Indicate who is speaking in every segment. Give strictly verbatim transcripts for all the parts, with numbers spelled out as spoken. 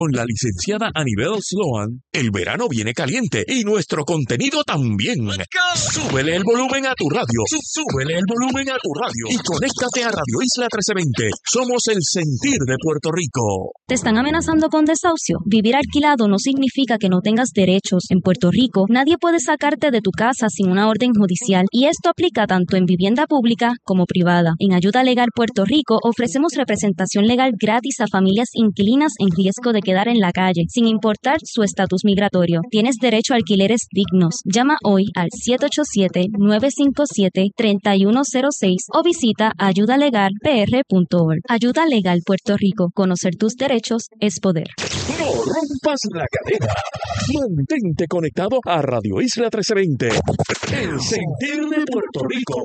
Speaker 1: Con la licenciada Anibel Sloan, el verano viene caliente y nuestro contenido también. Súbele el volumen a tu radio, súbele el volumen a tu radio y conéctate a Radio Isla trece veinte. Somos el sentir de Puerto Rico.
Speaker 2: ¿Te están amenazando con desahucio? Vivir alquilado no significa que no tengas derechos. En Puerto Rico, nadie puede sacarte de tu casa sin una orden judicial y esto aplica tanto en vivienda pública como privada. En Ayuda Legal Puerto Rico ofrecemos representación legal gratis a familias inquilinas en riesgo de quedar en la calle, sin importar su estatus migratorio. Tienes derecho a alquileres dignos. Llama hoy al siete ocho siete, nueve cinco siete, tres uno cero seis o visita ayuda legal p r punto org. Ayuda Legal Puerto Rico. Conocer tus derechos es poder.
Speaker 1: No rompas la cadena. Mantente conectado a Radio Isla trece veinte. El sentir de Puerto Rico.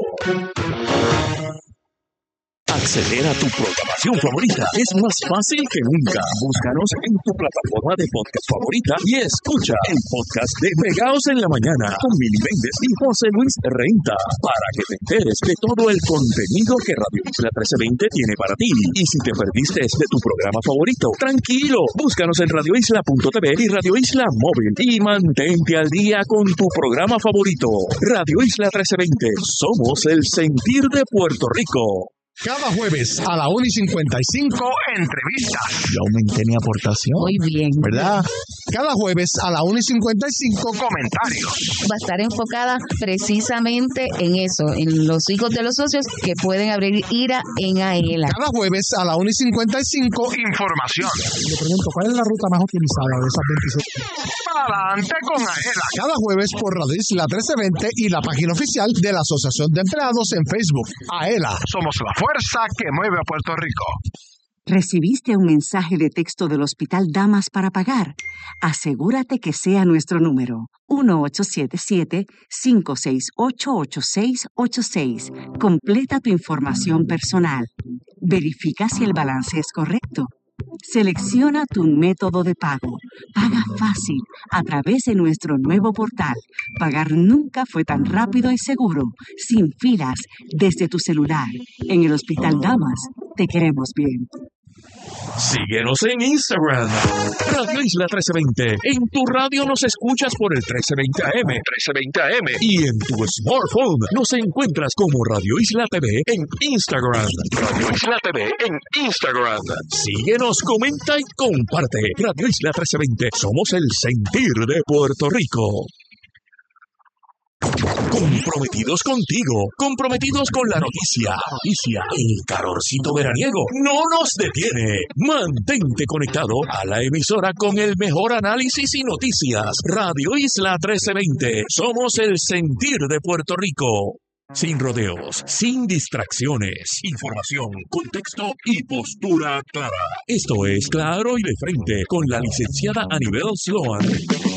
Speaker 1: Acceder a tu programación favorita es más fácil que nunca. Búscanos en tu plataforma de podcast favorita y escucha el podcast de Pegaos en la Mañana con Mili Méndez y José Luis Renta para que te enteres de todo el contenido que Radio Isla trece veinte tiene para ti. Y si te perdiste de tu programa favorito, tranquilo, búscanos en radio isla punto t v y Radio Isla Móvil y mantente al día con tu programa favorito. Radio Isla trece veinte, somos el sentir de Puerto Rico.
Speaker 3: Cada jueves a la una y cincuenta y cinco, entrevistas. Yo aumenté mi aportación.
Speaker 4: Muy bien.
Speaker 3: ¿Verdad? Cada jueves a la una y cincuenta y cinco, comentarios.
Speaker 4: Va a estar enfocada precisamente en eso, en los hijos de los socios que pueden abrir IRA en AELA.
Speaker 3: Cada jueves a la una y cincuenta y cinco, información. Le pregunto, ¿cuál es la ruta más utilizada de esas veintiséis? Para adelante con AELA. Cada jueves por Radio Isla trece veinte y la página oficial de la Asociación de Empleados en Facebook. AELA. Somos la fuerza que mueve a Puerto Rico.
Speaker 5: ¿Recibiste un mensaje de texto del Hospital Damas para pagar? Asegúrate que sea nuestro número, uno ocho siete siete, cinco seis ocho, ocho seis ocho seis. Completa tu información personal. Verifica si el balance es correcto. Selecciona tu método de pago. Paga fácil a través de nuestro nuevo portal. Pagar nunca fue tan rápido y seguro, sin filas, desde tu celular. En el Hospital Damas, te queremos bien.
Speaker 1: Síguenos en Instagram, Radio Isla trece veinte. En tu radio nos escuchas por el trece veinte A M, trece veinte A M. Y en tu smartphone nos encuentras como Radio Isla T V en Instagram. Radio Isla T V en Instagram. Síguenos, comenta y comparte. Radio Isla trece veinte. Somos el sentir de Puerto Rico. Comprometidos contigo, comprometidos con la noticia, noticia, el calorcito veraniego no nos detiene. Mantente conectado a la emisora con el mejor análisis y noticias. Radio Isla trece veinte, somos el sentir de Puerto Rico. Sin rodeos, sin distracciones, información, contexto y postura clara. Esto es Claro y de Frente con la licenciada Anibel Sloan.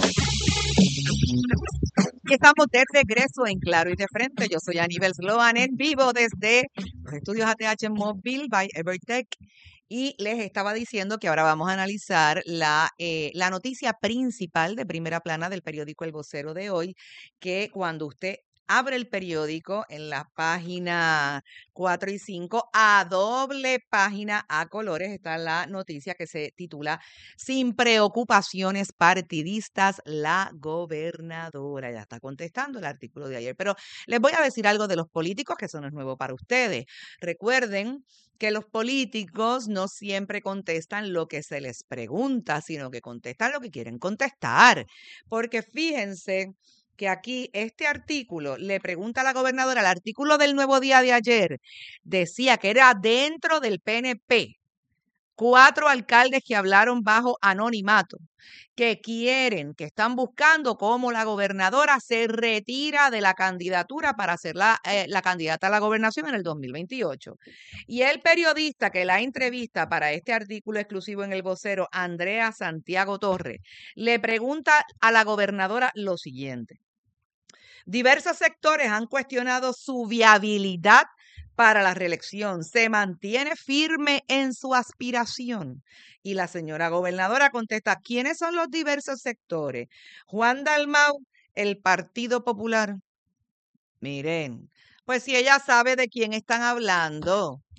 Speaker 6: Estamos de regreso en Claro y de Frente. Yo soy Anibel Sloan en vivo desde los estudios A T H Mobile by Evertech. Y les estaba diciendo que ahora vamos a analizar la, eh, la noticia principal de primera plana del periódico El Vocero de hoy, que cuando usted abre el periódico en la página cuatro y cinco, a doble página a colores, está la noticia que se titula Sin preocupaciones partidistas, la gobernadora. Ya está contestando el artículo de ayer. Pero les voy a decir algo de los políticos, que eso no es nuevo para ustedes. Recuerden que los políticos no siempre contestan lo que se les pregunta, sino que contestan lo que quieren contestar. Porque fíjense que aquí este artículo le pregunta a la gobernadora, el artículo del Nuevo Día de ayer decía que era dentro del P N P, cuatro alcaldes que hablaron bajo anonimato, que quieren, que están buscando cómo la gobernadora se retira de la candidatura para ser la, eh, la candidata a la gobernación en el dos mil veintiocho. Y el periodista que la entrevista para este artículo exclusivo en El Vocero, Andrea Santiago Torres, le pregunta a la gobernadora lo siguiente. Diversos sectores han cuestionado su viabilidad para la reelección. Se mantiene firme en su aspiración. Y la señora gobernadora contesta, ¿quiénes son los diversos sectores? Juan Dalmau, el Partido Popular. Miren, pues si ella sabe de quién están hablando.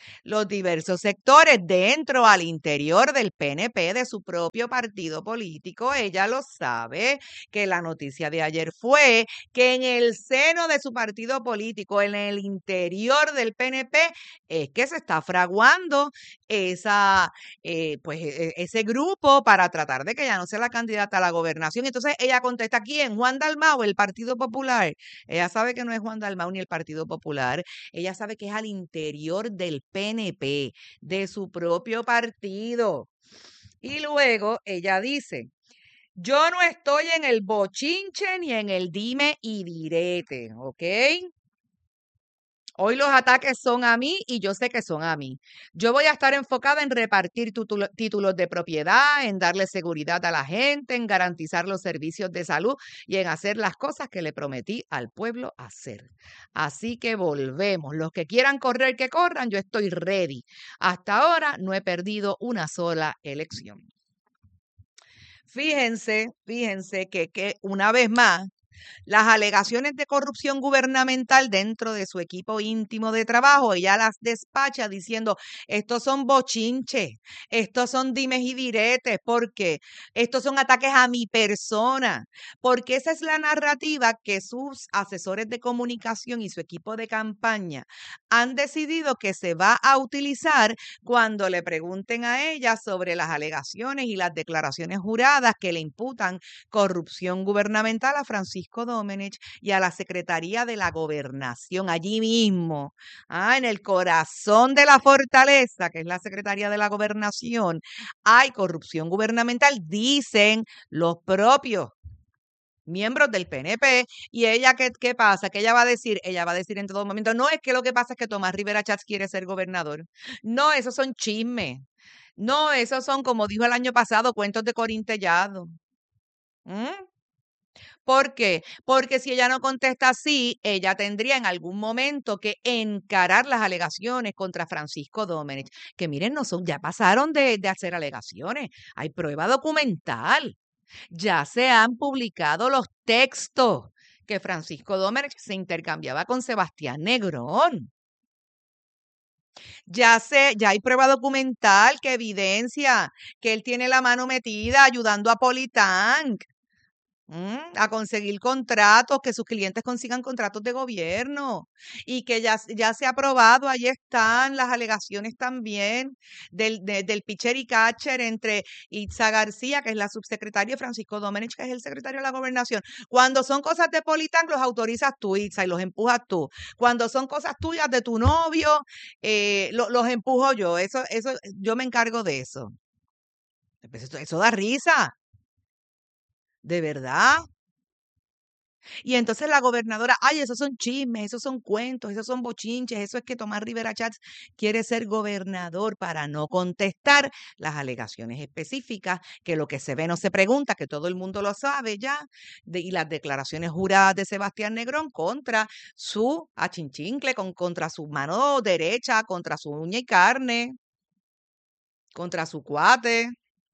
Speaker 6: los diversos sectores dentro, al interior del P N P, de su propio partido político. Ella lo sabe, que la noticia de ayer fue que en el seno de su partido político, en el interior del P N P, es que se está fraguando esa, eh, pues, e- ese grupo para tratar de que ella no sea la candidata a la gobernación. Entonces ella contesta, ¿quién? Juan Dalmau, el Partido Popular. Ella sabe que no es Juan Dalmau ni el Partido Popular. Ella sabe que es al interior del P N P, de su propio partido. Y luego ella dice, yo no estoy en el bochinche ni en el dime y direte, ¿ok? Hoy los ataques son a mí y yo sé que son a mí. Yo voy a estar enfocada en repartir tutulo- títulos de propiedad, en darle seguridad a la gente, en garantizar los servicios de salud y en hacer las cosas que le prometí al pueblo hacer. Así que volvemos. Los que quieran correr, que corran. Yo estoy ready. Hasta ahora no he perdido una sola elección. Fíjense, fíjense que, que una vez más, las alegaciones de corrupción gubernamental dentro de su equipo íntimo de trabajo, ella las despacha diciendo, estos son bochinches, estos son dimes y diretes, porque estos son ataques a mi persona, porque esa es la narrativa que sus asesores de comunicación y su equipo de campaña han decidido que se va a utilizar cuando le pregunten a ella sobre las alegaciones y las declaraciones juradas que le imputan corrupción gubernamental a Francisco Domenech y a la Secretaría de la Gobernación, allí mismo, ah, en el corazón de la fortaleza, que es la Secretaría de la Gobernación, hay corrupción gubernamental, dicen los propios miembros del P N P, y ella, ¿qué, qué pasa? ¿Qué ella va a decir? Ella va a decir en todo momento, no, es que lo que pasa es que Tomás Rivera Chats quiere ser gobernador. No, esos son chismes. No, esos son, como dijo el año pasado, cuentos de Corín Tellado. ¿Mm? ¿Por qué? Porque si ella no contesta así, ella tendría en algún momento que encarar las alegaciones contra Francisco Domenech, que miren, no son, ya pasaron de, de hacer alegaciones, hay prueba documental, ya se han publicado los textos que Francisco Domenech se intercambiaba con Sebastián Negrón. Ya sé, ya hay prueba documental que evidencia que él tiene la mano metida ayudando a Politank. Mm, a conseguir contratos, que sus clientes consigan contratos de gobierno y que ya, ya se ha aprobado, ahí están las alegaciones también del, de- del pitcher y catcher entre Itza García, que es la subsecretaria, y Francisco Domenech, que es el secretario de la gobernación. Cuando son cosas de Politán, los autorizas tú, Itza, y los empujas tú. Cuando son cosas tuyas de tu novio, eh, lo- los empujo yo. Eso, eso, yo me encargo de eso. Pues Eso, eso da risa, de verdad. Y entonces la gobernadora, ay, esos son chismes, esos son cuentos, esos son bochinches, eso es que Tomás Rivera Chats quiere ser gobernador para no contestar las alegaciones específicas, que lo que se ve no se pregunta, que todo el mundo lo sabe ya, de- y las declaraciones juradas de Sebastián Negrón contra su achinchincle, con, contra su mano derecha, contra su uña y carne, contra su cuate,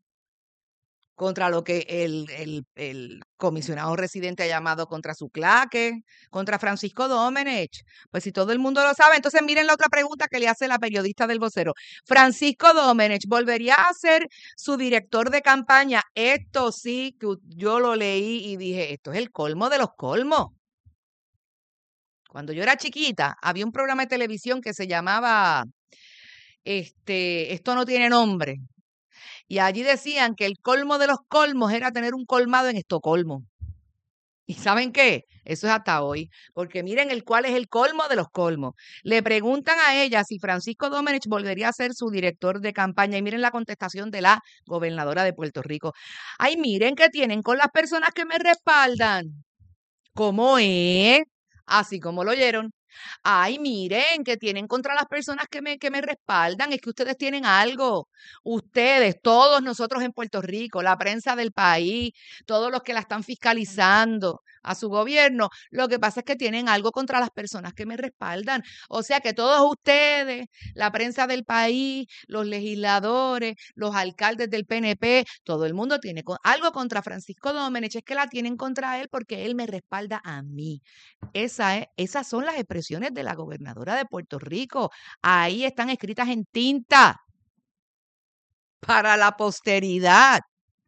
Speaker 6: contra lo que el, el, el comisionado residente ha llamado contra su claque, contra Francisco Domenech. Pues si todo el mundo lo sabe, entonces miren la otra pregunta que le hace la periodista del vocero. Francisco Domenech, ¿volvería a ser su director de campaña? Esto sí, que u- yo lo leí y dije, esto es el colmo de los colmos. Cuando yo era chiquita, había un programa de televisión que se llamaba, este, Esto no tiene nombre. Y allí decían que el colmo de los colmos era tener un colmado en Estocolmo. ¿Y saben qué? Eso es hasta hoy, porque miren el cuál es el colmo de los colmos. Le preguntan a ella si Francisco Domenech volvería a ser su director de campaña y miren la contestación de la gobernadora de Puerto Rico. Ay, miren qué tienen con las personas que me respaldan. ¿Cómo es? Así como lo oyeron. Ay, miren, que tienen contra las personas que me, que me respaldan, es que ustedes tienen algo. Ustedes, todos nosotros en Puerto Rico, la prensa del país, todos los que la están fiscalizando. a su gobierno. Lo que pasa es que tienen algo contra las personas que me respaldan. O sea que todos ustedes, la prensa del país, los legisladores, los alcaldes del P N P, todo el mundo tiene algo contra Francisco Domenech. Es que la tienen contra él porque él me respalda a mí. Esa es, esas son las expresiones de la gobernadora de Puerto Rico. Ahí están escritas en tinta para la posteridad.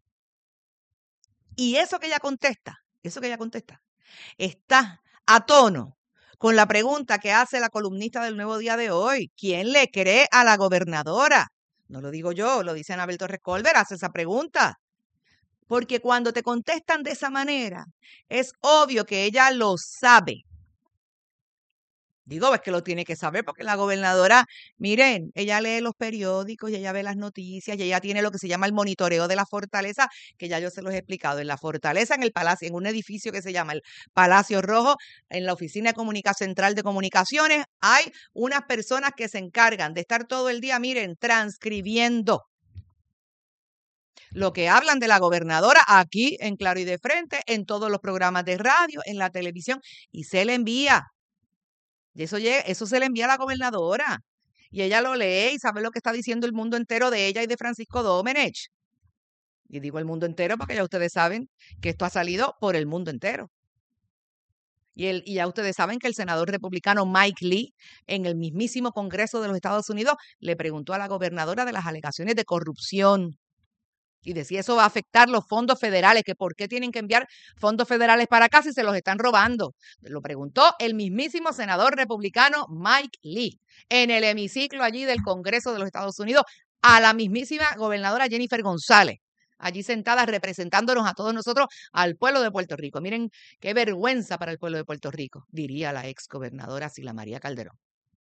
Speaker 6: Y eso que ella contesta, eso que ella contesta, está a tono con la pregunta que hace la columnista del Nuevo Día de hoy. ¿Quién le cree a la gobernadora? No lo digo yo, lo dice Anabel Torres Colbert, hace esa pregunta. Porque cuando te contestan de esa manera, es obvio que ella lo sabe. Digo, es que lo tiene que saber porque la gobernadora, miren, ella lee los periódicos y ella ve las noticias y ella tiene lo que se llama el monitoreo de la fortaleza, que ya yo se los he explicado. En la fortaleza, en el palacio, en un edificio que se llama el Palacio Rojo, en la Oficina de Comunicación Central de Comunicaciones, hay unas personas que se encargan de estar todo el día, miren, transcribiendo lo que hablan de la gobernadora aquí en Claro y de Frente, en todos los programas de radio, en la televisión, y se le envía. Y eso, llega, eso se le envía a la gobernadora. Y ella lo lee y sabe lo que está diciendo el mundo entero de ella y de Francisco Domenech. Y digo el mundo entero porque ya ustedes saben que esto ha salido por el mundo entero. Y, el, y ya ustedes saben que el senador republicano Mike Lee, en el mismísimo Congreso de los Estados Unidos, le preguntó a la gobernadora de las alegaciones de corrupción. Y decía, eso va a afectar los fondos federales, que por qué tienen que enviar fondos federales para acá si se los están robando. Lo preguntó el mismísimo senador republicano Mike Lee, en el hemiciclo allí del Congreso de los Estados Unidos, a la mismísima gobernadora Jennifer González, allí sentada representándonos a todos nosotros, al pueblo de Puerto Rico. Miren qué vergüenza para el pueblo de Puerto Rico, diría la ex gobernadora Sila María Calderón.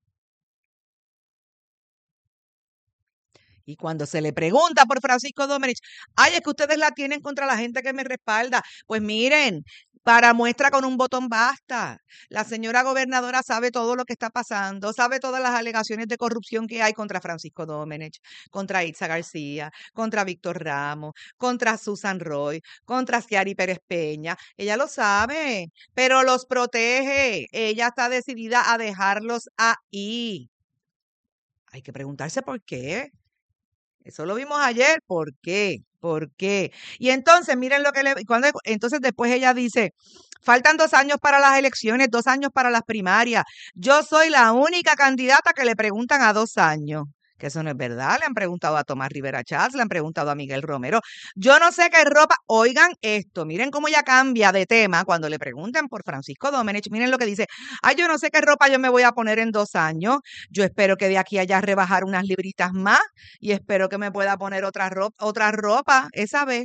Speaker 6: Y cuando se le pregunta por Francisco Domenech, ay, es que ustedes la tienen contra la gente que me respalda. Pues miren, para muestra con un botón basta. La señora gobernadora sabe todo lo que está pasando, sabe todas las alegaciones de corrupción que hay contra Francisco Domenech, contra Itza García, contra Víctor Ramos, contra Susan Roy, contra Ciari Pérez Peña. Ella lo sabe, pero los protege. Ella está decidida a dejarlos ahí. Hay que preguntarse por qué. Eso lo vimos ayer. ¿Por qué? ¿Por qué? Y entonces, miren lo que le... Cuando, entonces después ella dice, faltan dos años para las elecciones, dos años para las primarias. Yo soy la única candidata que le preguntan a dos años. Que eso no es verdad. Le han preguntado a Tomás Rivera Chats, le han preguntado a Miguel Romero. Yo no sé qué ropa... Oigan esto, miren cómo ella cambia de tema cuando le preguntan por Francisco Domenech. Miren lo que dice. Ay, yo no sé qué ropa yo me voy a poner en dos años. Yo espero que de aquí a allá rebajar unas libritas más y espero que me pueda poner otra ropa, otra ropa esa vez.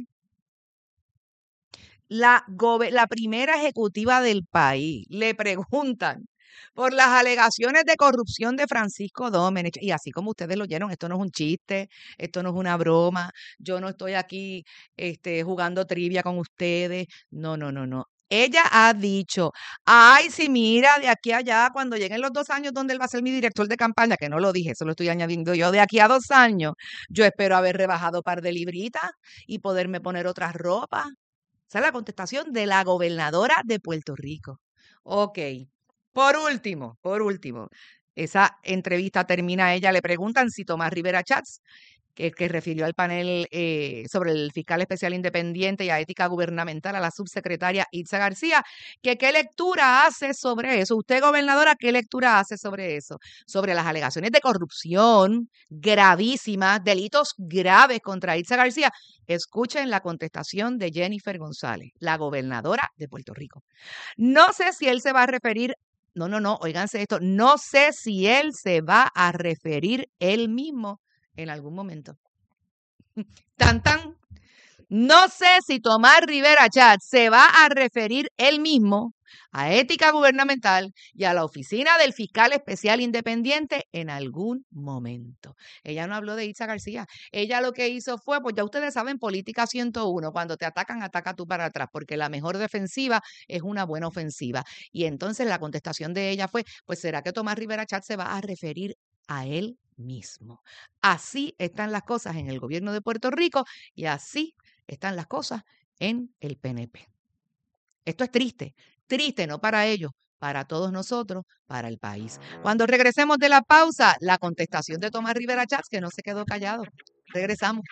Speaker 6: La, la primera ejecutiva del país le preguntan por las alegaciones de corrupción de Francisco Domenech. Y así como ustedes lo oyeron, esto no es un chiste, esto no es una broma, yo no estoy aquí este, jugando trivia con ustedes. No, no, no, no. Ella ha dicho, ay, sí, mira, de aquí a allá, cuando lleguen los dos años donde él va a ser mi director de campaña, que no lo dije, eso lo estoy añadiendo yo, de aquí a dos años, yo espero haber rebajado un par de libritas y poderme poner otras ropas. Esa es la contestación de la gobernadora de Puerto Rico. Ok. Por último, por último, esa entrevista termina ella, le preguntan si Tomás Rivera Chats, que, que refirió al panel eh, sobre el fiscal especial independiente y a ética gubernamental a la subsecretaria Itza García, que qué lectura hace sobre eso. Usted, gobernadora, ¿qué lectura hace sobre eso? Sobre las alegaciones de corrupción gravísimas, delitos graves contra Itza García. Escuchen la contestación de Jennifer González, la gobernadora de Puerto Rico. No sé si él se va a referir No, no, no, óiganse esto. No sé si él se va a referir él mismo en algún momento. Tan, tan. No sé si Tomás Rivera Chats se va a referir él mismo a ética gubernamental y a la oficina del fiscal especial independiente en algún momento. Ella no habló de Itza García. Ella lo que hizo fue, pues ya ustedes saben, política ciento uno, cuando te atacan, ataca tú para atrás, porque la mejor defensiva es una buena ofensiva. Y entonces la contestación de ella fue, pues ¿será que Tomás Rivera Chats se va a referir a él mismo? Así están las cosas en el gobierno de Puerto Rico y así están las cosas en el P N P. Esto es triste, triste no para ellos, para todos nosotros, para el país. Cuando regresemos de la pausa, la contestación de Tomás Rivera Chats, que no se quedó callado. Regresamos.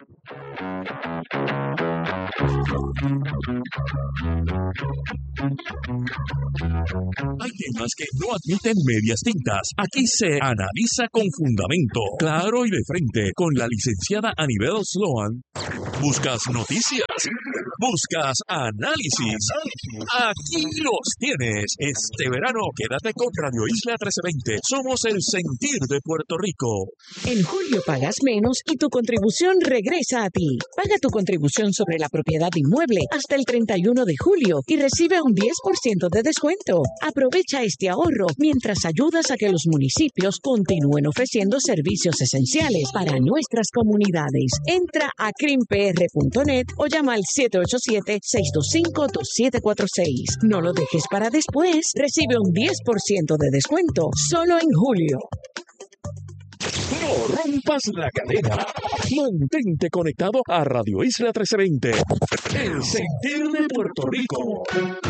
Speaker 1: Hay temas que no admiten medias tintas. Aquí se analiza con fundamento, claro y de frente, con la licenciada Anibel Sloan. ¿Buscas noticias? ¿Buscas análisis? Aquí los tienes. Este verano, quédate con Radio Isla trece veinte. Somos el sentir de Puerto Rico.
Speaker 7: En julio pagas menos y tu contribución regresa a ti. Paga tu contribución sobre la propiedad inmueble hasta el treinta y uno de julio y recibe un diez por ciento de descuento. Aprovecha este ahorro mientras ayudas a que los municipios continúen ofreciendo servicios esenciales para nuestras comunidades. Entra a crim p r punto net o llama al siete ocho siete, seis dos cinco, dos siete cuatro seis. No lo dejes para después. Recibe un diez por ciento de descuento solo en julio.
Speaker 1: No rompas la cadena. Mantente conectado a Radio Isla trece veinte. El sentir de Puerto Rico.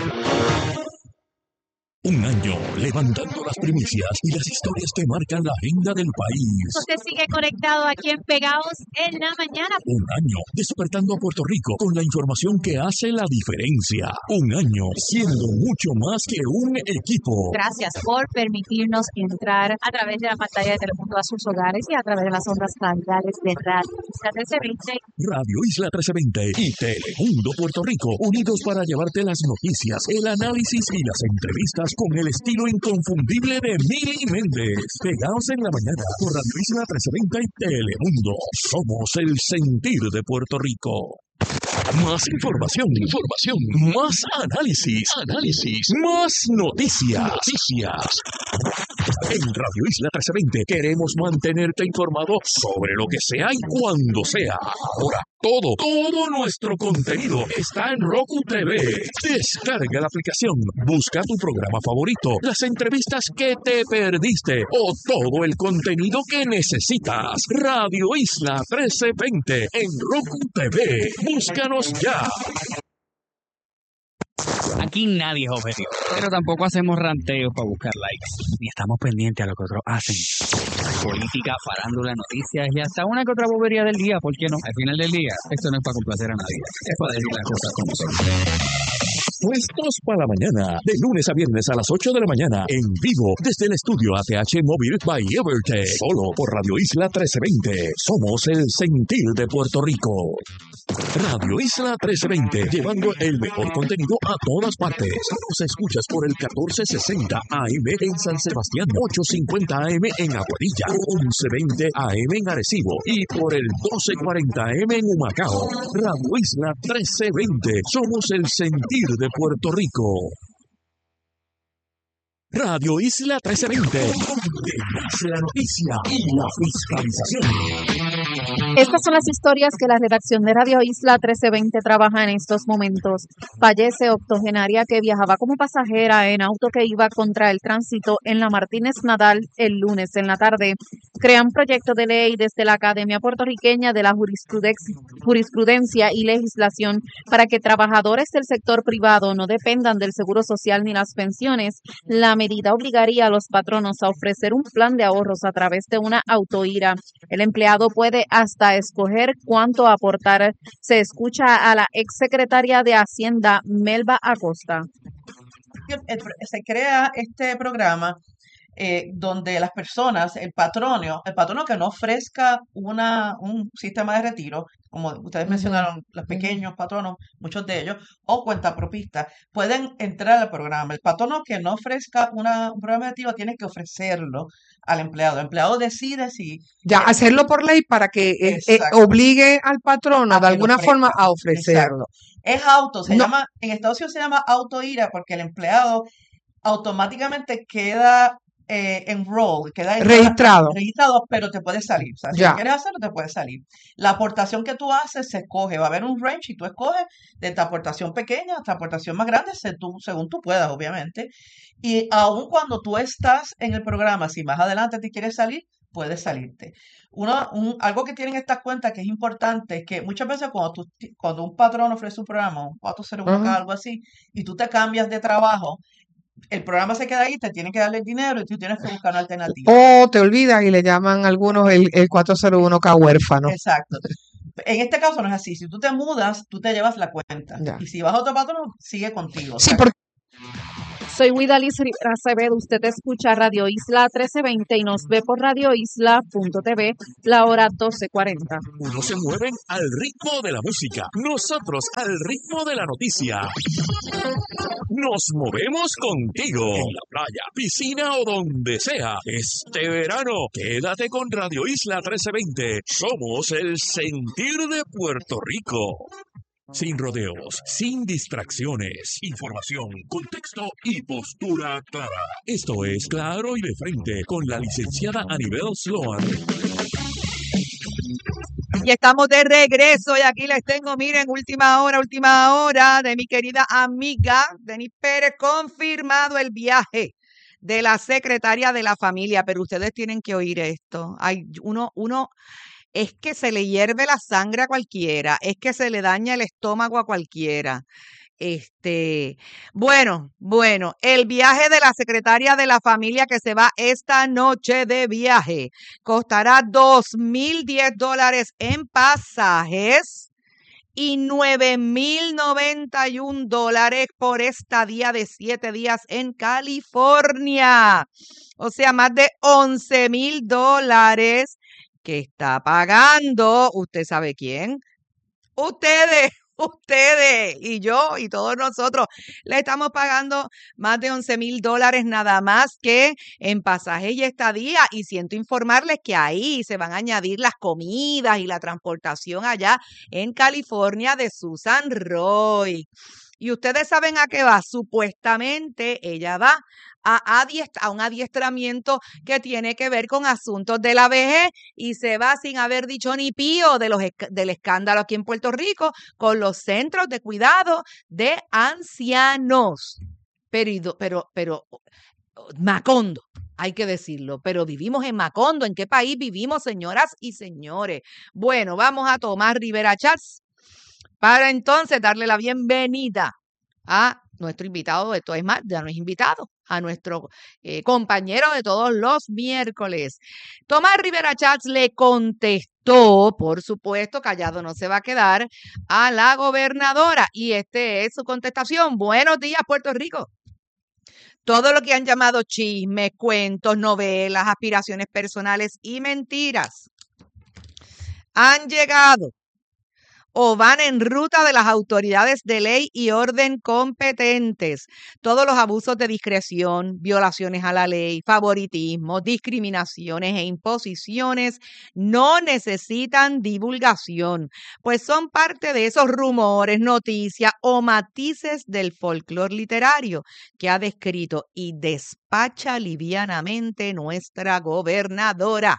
Speaker 1: Un año levantando las primicias y las historias que marcan la agenda del país.
Speaker 8: Usted sigue conectado aquí en Pegados en la Mañana.
Speaker 1: Un año despertando a Puerto Rico con la información que hace la diferencia. Un año siendo mucho más que un equipo.
Speaker 8: Gracias por permitirnos entrar a través de la pantalla de Telemundo a sus hogares y a través de las ondas radiales de Radio Isla trece veinte.
Speaker 1: Radio Isla trece veinte y Telemundo Puerto Rico, unidos para llevarte las noticias, el análisis y las entrevistas con el estilo inconfundible de Mili Méndez. Pegados en la mañana por Radio Isla trece veinte y Telemundo. Somos el sentir de Puerto Rico. Más información, información, más análisis, análisis, más noticias, noticias. En Radio Isla trece veinte queremos mantenerte informado sobre lo que sea y cuando sea. Ahora, todo, todo nuestro contenido está en Roku T V. Descarga la aplicación, busca tu programa favorito, las entrevistas que te perdiste o todo el contenido que necesitas. Radio Isla trece veinte en Roku T V. Búscanos ya.
Speaker 9: Aquí nadie es objetivo, pero tampoco hacemos ranteos para buscar likes, ni estamos pendientes a lo que otros hacen. Política, farándula, noticias y hasta una que otra bobería del día, ¿por qué no? Al final del día, esto no es para complacer a nadie, es para decir las cosas como son.
Speaker 1: Puestos para la mañana, de lunes a viernes a las ocho de la mañana, en vivo, desde el estudio A T H Móvil by Evertech, solo por Radio Isla trece veinte. Somos el sentir de Puerto Rico. Radio Isla trece veinte, llevando el mejor contenido a todas partes. Nos escuchas por el catorce sesenta A M en San Sebastián, ochocientos cincuenta A M en Aguadilla, once veinte A M en Arecibo y por el doce cuarenta A M en Humacao. Radio Isla trece veinte, somos el sentir de Puerto Rico. Radio Isla trece veinte, donde nace la noticia y la fiscalización.
Speaker 8: Estas son las historias que la redacción de Radio Isla trece veinte trabaja en estos momentos. Fallece octogenaria que viajaba como pasajera en auto que iba contra el tránsito en la Martínez Nadal el lunes en la tarde. Crean proyecto de ley desde la Academia Puertorriqueña de la Jurisprudencia, Jurisprudencia y Legislación para que trabajadores del sector privado no dependan del seguro social ni las pensiones. La medida obligaría a los patronos a ofrecer un plan de ahorros a través de una autoira. El empleado puede hasta escoger cuánto aportar. Se escucha a la exsecretaria de Hacienda, Melba Acosta.
Speaker 10: Se crea este programa eh, donde las personas, el patrono, el patrono que no ofrezca una, un sistema de retiro, como ustedes mencionaron, los pequeños patronos, muchos de ellos, o cuentapropistas, pueden entrar al programa. El patrono que no ofrezca una, un programa de retiro tiene que ofrecerlo al empleado. El empleado decide si...
Speaker 11: Ya, hacerlo por ley para que eh, eh, obligue al patrono
Speaker 10: a
Speaker 11: de alguna forma a ofrecerlo.
Speaker 10: Exacto. Es auto, se
Speaker 11: No.
Speaker 10: llama, en Estados Unidos se llama autoira porque el empleado automáticamente queda eh, enrolled, queda en-
Speaker 11: Registrado.
Speaker 10: registrado, pero te puedes salir. O sea, si
Speaker 11: Ya.
Speaker 10: lo quieres hacerlo, te puedes salir. La aportación que tú haces se escoge, va a haber un range y tú escoges desde aportación pequeña hasta aportación más grande, se- tú- según tú puedas, obviamente. Y aun cuando tú estás en el programa, si más adelante te quieres salir, puedes salirte. Uno, un, algo que tienen estas cuentas que es importante es que muchas veces cuando, tú, cuando un patrón ofrece un programa, un cuatro cero uno K,
Speaker 11: Ajá.
Speaker 10: algo así, y tú te cambias de trabajo, el programa se queda ahí, te tienen que darle el dinero y tú tienes que buscar una alternativa.
Speaker 11: O te olvidas y le llaman algunos el, el cuatro cero uno K huérfano.
Speaker 10: Exacto. En este caso no es así. Si tú te mudas, tú te llevas la cuenta.
Speaker 11: Ya.
Speaker 10: Y si vas a otro patrón, sigue contigo. O
Speaker 11: Sí,
Speaker 10: sea,
Speaker 11: porque
Speaker 8: Soy Widalis Rivera Acevedo. Usted escucha Radio Isla trece veinte y nos ve por radio isla punto t v, la hora doce cuarenta.
Speaker 1: Unos se mueven al ritmo de la música, nosotros al ritmo de la noticia. Nos movemos contigo en la playa, piscina o donde sea. Este verano, quédate con Radio Isla trece veinte. Somos el sentir de Puerto Rico. Sin rodeos, sin distracciones, información, contexto y postura clara. Esto es Claro y de Frente con la licenciada Anibel Sloan.
Speaker 6: Y estamos de regreso y aquí les tengo, miren, última hora, última hora de mi querida amiga Denis Pérez, confirmado el viaje de la secretaria de la familia, pero ustedes tienen que oír esto. Hay uno, uno, es que se le hierve la sangre a cualquiera, es que se le daña el estómago a cualquiera. Este, bueno, bueno, el viaje de la secretaria de la familia que se va esta noche de viaje costará dos mil diez dólares en pasajes y nueve mil noventa y un dólares por estadía de siete días en California. O sea, más de once mil dólares que está pagando, ¿usted sabe quién? Ustedes. Ustedes y yo y todos nosotros le estamos pagando más de once mil dólares nada más que en pasaje y estadía. Y siento informarles que ahí se van a añadir las comidas y la transportación allá en California de Susan Roy. Y ustedes saben a qué va. Supuestamente ella va a, adiest- a un adiestramiento que tiene que ver con asuntos de la vejez y se va sin haber dicho ni pío de los, esc- del escándalo aquí en Puerto Rico con los centros de cuidado de ancianos. Pero, y do- pero, pero, Macondo, hay que decirlo, pero vivimos en Macondo. ¿En qué país vivimos, señoras y señores? Bueno, vamos a tomar Rivera Chats para entonces darle la bienvenida a nuestro invitado de todo, es más, ya no es invitado, a nuestro eh, compañero de todos los miércoles. Tomás Rivera Chats le contestó, por supuesto, callado no se va a quedar, a la gobernadora. Y este es su contestación. Buenos días, Puerto Rico. Todo lo que han llamado chismes, cuentos, novelas, aspiraciones personales y mentiras han llegado o van en ruta de las autoridades de ley y orden competentes. Todos los abusos de discreción, violaciones a la ley, favoritismo, discriminaciones e imposiciones no necesitan divulgación, pues son parte de esos rumores, noticias o matices del folclore literario que ha descrito y despacha livianamente nuestra gobernadora.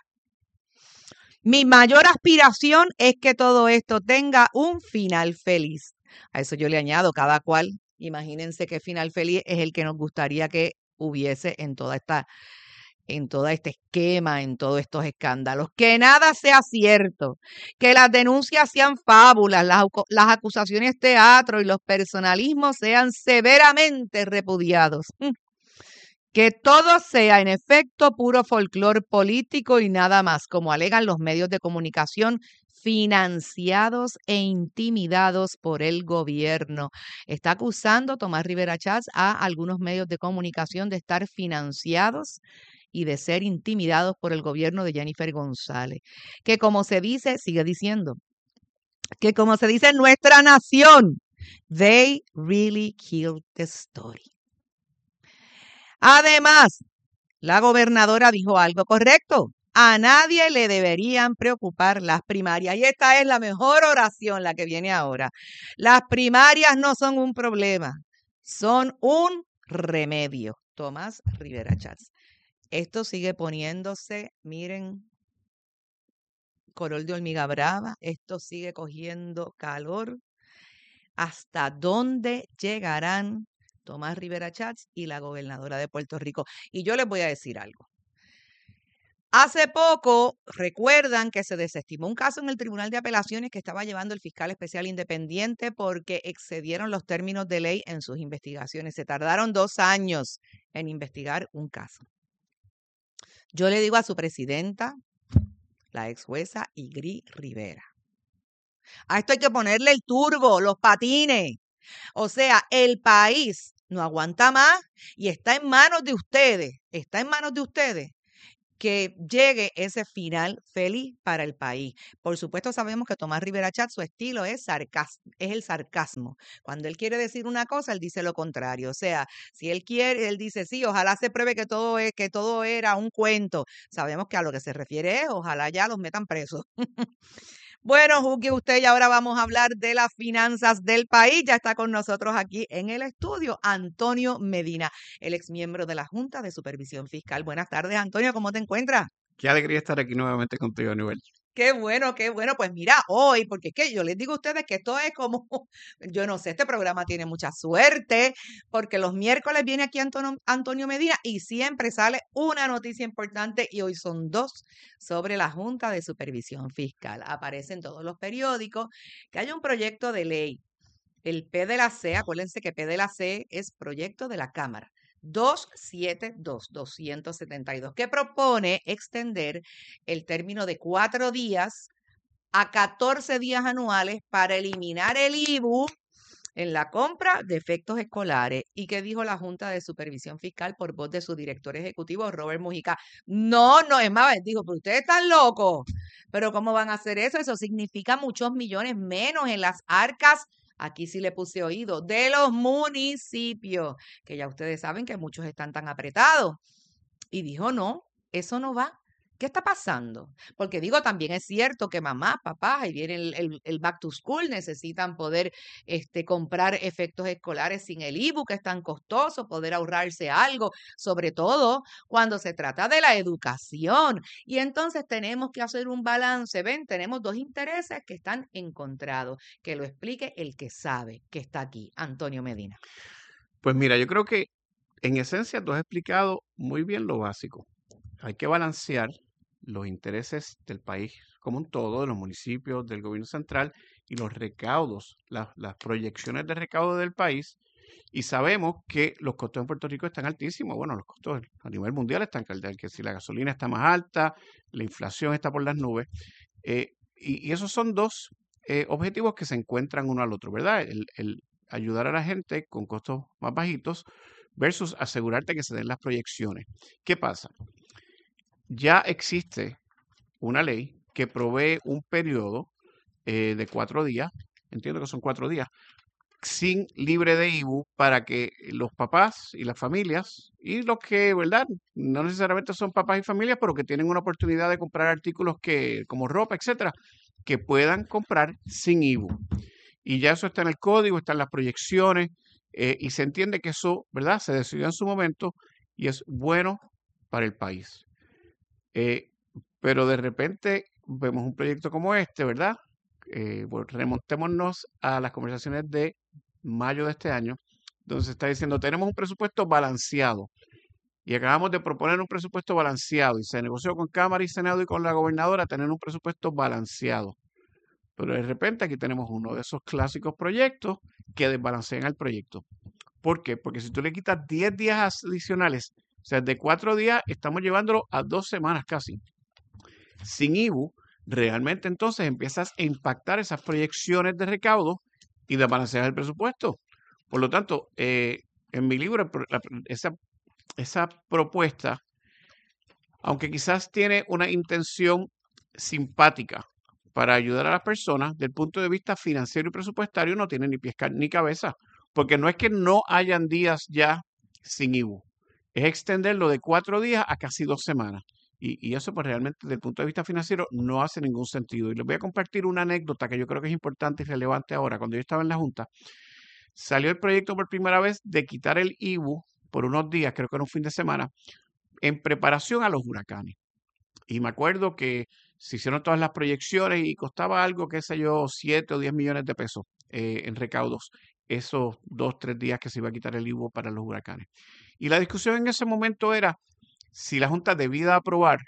Speaker 6: Mi mayor aspiración es que todo esto tenga un final feliz. A eso yo le añado, cada cual, imagínense qué final feliz es el que nos gustaría que hubiese en toda esta, en todo este esquema, en todos estos escándalos. Que nada sea cierto, que las denuncias sean fábulas, las, las acusaciones teatro y los personalismos sean severamente repudiados. Que todo sea en efecto puro folclor político y nada más, como alegan los medios de comunicación financiados e intimidados por el gobierno. Está acusando Tomás Rivera Chats a algunos medios de comunicación de estar financiados y de ser intimidados por el gobierno de Jennifer González. Que como se dice, sigue diciendo, que como se dice en nuestra nación, they really killed the story. Además, la gobernadora dijo algo correcto. A nadie le deberían preocupar las primarias. Y esta es la mejor oración, la que viene ahora. Las primarias no son un problema, son un remedio. Tomás Rivera Chats. Esto sigue poniéndose, miren, color de hormiga brava. Esto sigue cogiendo calor. ¿Hasta dónde llegarán Tomás Rivera Chats y la gobernadora de Puerto Rico? Y yo les voy a decir algo. Hace poco, recuerdan que se desestimó un caso en el Tribunal de Apelaciones que estaba llevando el fiscal especial independiente porque excedieron los términos de ley en sus investigaciones. Se tardaron dos años en investigar un caso. Yo le digo a su presidenta, la ex jueza Igri Rivera, a esto hay que ponerle el turbo, los patines. O sea, el país no aguanta más y está en manos de ustedes, está en manos de ustedes que llegue ese final feliz para el país. Por supuesto, sabemos que Tomás Rivera Chatz, su estilo es, sarcas- es el sarcasmo. Cuando él quiere decir una cosa, él dice lo contrario. O sea, si él quiere, él dice, sí, ojalá se pruebe que todo, es, que todo era un cuento. Sabemos que a lo que se refiere es, ojalá ya los metan presos. Bueno, juzgue usted y ahora vamos a hablar de las finanzas del país. Ya está con nosotros aquí en el estudio Antonio Medina, el exmiembro de la Junta de Supervisión Fiscal. Buenas tardes, Antonio, ¿cómo te encuentras?
Speaker 12: Qué alegría estar aquí nuevamente contigo, Aníbal.
Speaker 6: Qué bueno, qué bueno. Pues mira, hoy, porque es que yo les digo a ustedes que esto es como, yo no sé, este programa tiene mucha suerte, porque los miércoles viene aquí Antonio, Antonio Medina y siempre sale una noticia importante y hoy son dos sobre la Junta de Supervisión Fiscal. Aparece en todos los periódicos que hay un proyecto de ley, el P de la C, acuérdense que P de la C es proyecto de la Cámara. doscientos setenta y dos, doscientos setenta y dos, que propone extender el término de cuatro días a catorce días anuales para eliminar el I V U en la compra de efectos escolares. ¿Y qué dijo la Junta de Supervisión Fiscal por voz de su director ejecutivo, Robert Mujica? No, no, es más, dijo, pero ustedes están locos. ¿Pero cómo van a hacer eso? Eso significa muchos millones menos en las arcas. Aquí sí le puse oído, de los municipios, que ya ustedes saben que muchos están tan apretados. Y dijo, no, eso no va. ¿Qué está pasando? Porque digo, también es cierto que mamá, papá, ahí viene el, el, el back to school, necesitan poder este, comprar efectos escolares sin el I V U, que es tan costoso, poder ahorrarse algo, sobre todo cuando se trata de la educación. Y entonces tenemos que hacer un balance. Ven, tenemos dos intereses que están encontrados. Que lo explique el que sabe que está aquí, Antonio Medina.
Speaker 12: Pues mira, yo creo que en esencia tú has explicado muy bien lo básico. Hay que balancear los intereses del país como un todo, de los municipios, del gobierno central y los recaudos, las, las proyecciones de recaudo del país. Y sabemos que los costos en Puerto Rico están altísimos. Bueno, los costos a nivel mundial están altos, que si la gasolina está más alta, la inflación está por las nubes. Eh, y, y esos son dos eh, objetivos que se encuentran uno al otro, ¿verdad? El, el ayudar a la gente con costos más bajitos versus asegurarte que se den las proyecciones. ¿Qué pasa? Ya existe una ley que provee un periodo eh, de cuatro días, entiendo que son cuatro días, sin libre de I V U para que los papás y las familias y los que, ¿verdad? No necesariamente son papás y familias, pero que tienen una oportunidad de comprar artículos que, como ropa, etcétera, que puedan comprar sin I V U. Y ya eso está en el código, están las proyecciones eh, y se entiende que eso, ¿verdad? Se decidió en su momento y es bueno para el país. Eh, pero de repente vemos un proyecto como este, ¿verdad? Eh, bueno, remontémonos a las conversaciones de mayo de este año, donde se está diciendo, tenemos un presupuesto balanceado. Y acabamos de proponer un presupuesto balanceado y se negoció con Cámara y Senado y con la gobernadora tener un presupuesto balanceado. Pero de repente aquí tenemos uno de esos clásicos proyectos que desbalancean el proyecto. ¿Por qué? Porque si tú le quitas diez días adicionales, o sea, de cuatro días estamos llevándolo a dos semanas casi. Sin I V U, realmente entonces empiezas a impactar esas proyecciones de recaudo y desbalancear el presupuesto. Por lo tanto, eh, en mi libro, la, esa, esa propuesta, aunque quizás tiene una intención simpática para ayudar a las personas, del punto de vista financiero y presupuestario, no tiene ni pies ni cabeza. Porque no es que no hayan días ya sin I V U. Es extenderlo de cuatro días a casi dos semanas. Y, y eso pues realmente desde el punto de vista financiero no hace ningún sentido. Y les voy a compartir una anécdota que yo creo que es importante y relevante ahora. Cuando yo estaba en la Junta, salió el proyecto por primera vez de quitar el I V U por unos días, creo que era un fin de semana, en preparación a los huracanes. Y me acuerdo que se hicieron todas las proyecciones y costaba algo, qué sé yo, siete o diez millones de pesos eh, en recaudos esos dos, tres días que se iba a quitar el I V U para los huracanes. Y la discusión en ese momento era si la Junta debía aprobar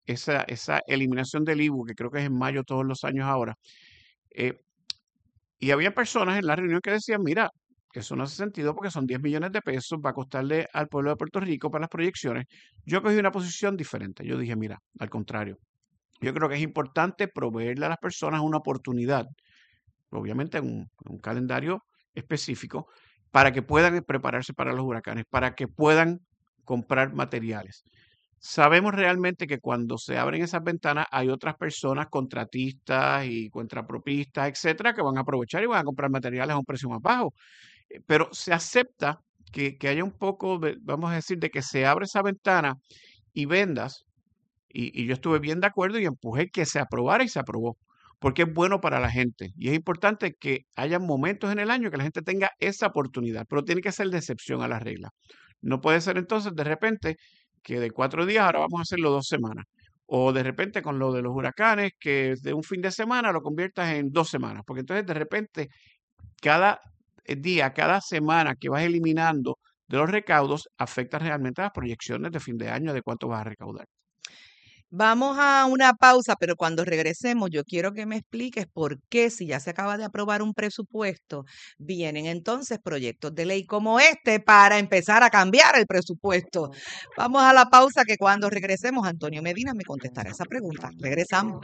Speaker 12: esa, esa eliminación del I V U, que creo que es en mayo todos los años ahora. Eh, y había personas en la reunión que decían, mira, eso no hace sentido porque son diez millones de pesos, va a costarle al pueblo de Puerto Rico para las proyecciones. Yo cogí una posición diferente. Yo dije, mira, al contrario, yo creo que es importante proveerle a las personas una oportunidad, obviamente en un, un calendario específico, para que puedan prepararse para los huracanes, para que puedan comprar materiales. Sabemos realmente que cuando se abren esas ventanas hay otras personas, contratistas y contrapropistas, etcétera, que van a aprovechar y van a comprar materiales a un precio más bajo. Eh, Pero se acepta que, que haya un poco, de, vamos a decir, de que se abre esa ventana y vendas. Y, y yo estuve bien de acuerdo y empujé que se aprobara y se aprobó, porque es bueno para la gente. Y es importante que haya momentos en el año que la gente tenga esa oportunidad, pero tiene que ser de excepción a la regla. No puede ser entonces de repente que de cuatro días ahora vamos a hacerlo dos semanas. O de repente con lo de los huracanes, que de un fin de semana lo conviertas en dos semanas. Porque entonces de repente cada día, cada semana que vas eliminando de los recaudos afecta realmente a las proyecciones de fin de año de cuánto vas a recaudar.
Speaker 6: Vamos a una pausa, pero cuando regresemos yo quiero que me expliques por qué, si ya se acaba de aprobar un presupuesto, vienen entonces proyectos de ley como este para empezar a cambiar el presupuesto. Vamos a la pausa, que cuando regresemos Antonio Medina me contestará esa pregunta. Regresamos.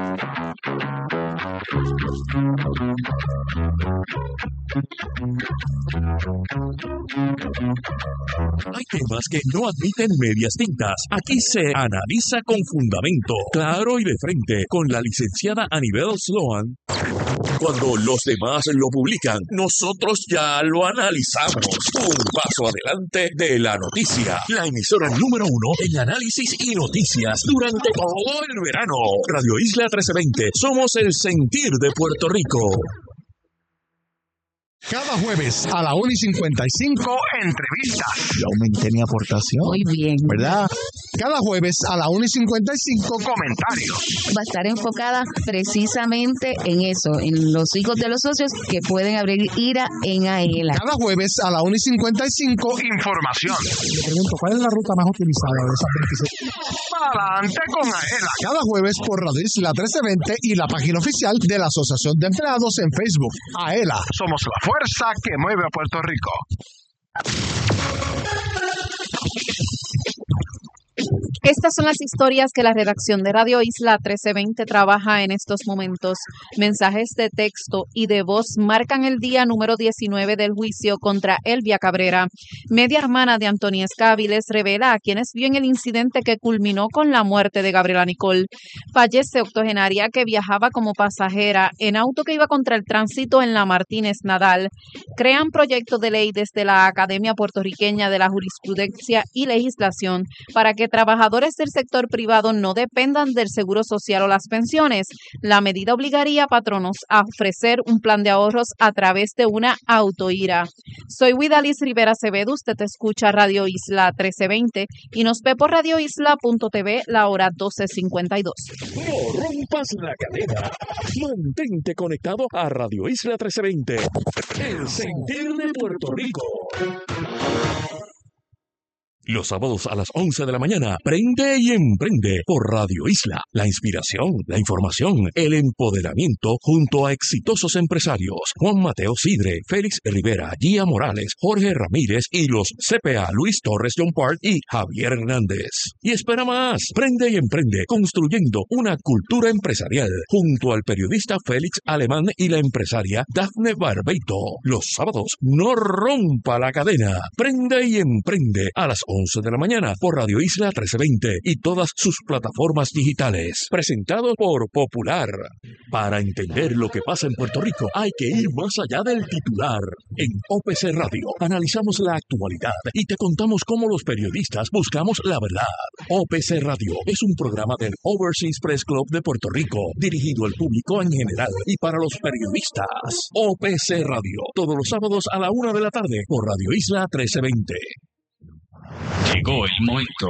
Speaker 1: Hay temas que no admiten medias tintas. Aquí se analiza con fundamento, claro y de frente, con la licenciada Anibel Sloan. Cuando los demás lo publican, nosotros ya lo analizamos. Un paso adelante de la noticia. La emisora número uno en análisis y noticias durante todo el verano. Radio Isla trece veinte. Somos el sentir de Puerto Rico.
Speaker 3: Cada jueves a la una y cincuenta y cinco, entrevistas.
Speaker 13: Yo aumenté mi aportación.
Speaker 4: Muy bien.
Speaker 3: ¿Verdad? Cada jueves a la una y cincuenta y cinco, comentarios.
Speaker 4: Va a estar enfocada precisamente en eso, en los hijos de los socios que pueden abrir ira en AELA.
Speaker 3: Cada jueves a la una y cincuenta y cinco, información. Le pregunto, ¿cuál es la ruta más utilizada de esas veintiséis? Adelante con AELA. Cada jueves por Radio Isla trece veinte y la página oficial de la Asociación de Empleados en Facebook. AELA, somos la fuerza que mueve a Puerto Rico.
Speaker 8: Estas son las historias que la redacción de Radio Isla trece veinte trabaja en estos momentos. Mensajes de texto y de voz marcan el día número diecinueve del juicio contra Elvia Cabrera. Media hermana de Antonia Escáviles revela a quienes vio en el incidente que culminó con la muerte de Gabriela Nicole. Fallece octogenaria que viajaba como pasajera en auto que iba contra el tránsito en la Martínez Nadal. Crean proyecto de ley desde la Academia Puertorriqueña de la Jurisprudencia y Legislación para que trabajadores del sector privado no dependan del seguro social o las pensiones. La medida obligaría a patronos a ofrecer un plan de ahorros a través de una autoira. Soy Widalis Rivera Acevedo, usted escucha Radio Isla trece veinte y nos ve por radio isla punto t v la hora doce cincuenta y dos.
Speaker 1: No rompas la cadena. Mantente conectado a Radio Isla trece veinte. El sentir de Puerto Rico. Los sábados a las once de la mañana, prende y emprende por Radio Isla. La inspiración, la información, el empoderamiento junto a exitosos empresarios. Juan Mateo Sidre, Félix Rivera, Gia Morales, Jorge Ramírez y los C P A Luis Torres John Park y Javier Hernández. Y espera más, prende y emprende construyendo una cultura empresarial junto al periodista Félix Alemán y la empresaria Dafne Barbeito. Los sábados, no rompa la cadena. Prende y emprende a las once de la mañana por Radio Isla trece veinte y todas sus plataformas digitales. Presentado por Popular. Para entender lo que pasa en Puerto Rico hay que ir más allá del titular. En O P C Radio analizamos la actualidad y te contamos cómo los periodistas buscamos la verdad. O P C Radio es un programa del Overseas Press Club de Puerto Rico, dirigido al público en general y para los periodistas. O P C Radio, todos los sábados a la una de la tarde por Radio Isla trece veinte.
Speaker 14: Llegó el momento.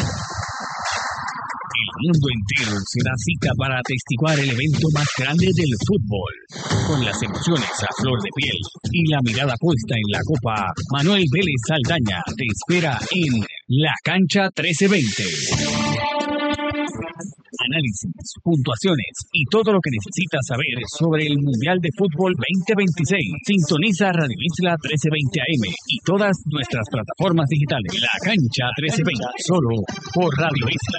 Speaker 14: El mundo entero se da cita para atestiguar el evento más grande del fútbol. Con las emociones a flor de piel y la mirada puesta en la copa, Manuel Vélez Saldaña te espera en La Cancha trece veinte. análisis, puntuaciones y todo lo que necesitas saber sobre el Mundial de Fútbol veinte veintiséis. Sintoniza Radio Isla trece veinte A M y todas nuestras plataformas digitales. La Cancha trece veinte, solo por Radio Isla.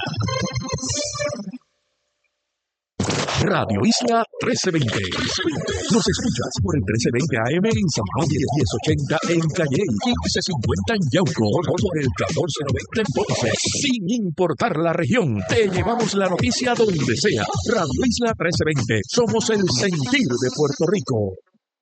Speaker 1: Radio Isla trece veinte. Nos escuchas por el trece veinte A M en San Juan y el diez ochenta en Calley, quince cincuenta en Yauco, por el catorce noventa en Ponce. Sin importar la región, te llevamos la noticia donde sea. Radio Isla trece veinte. Somos el sentir de Puerto Rico.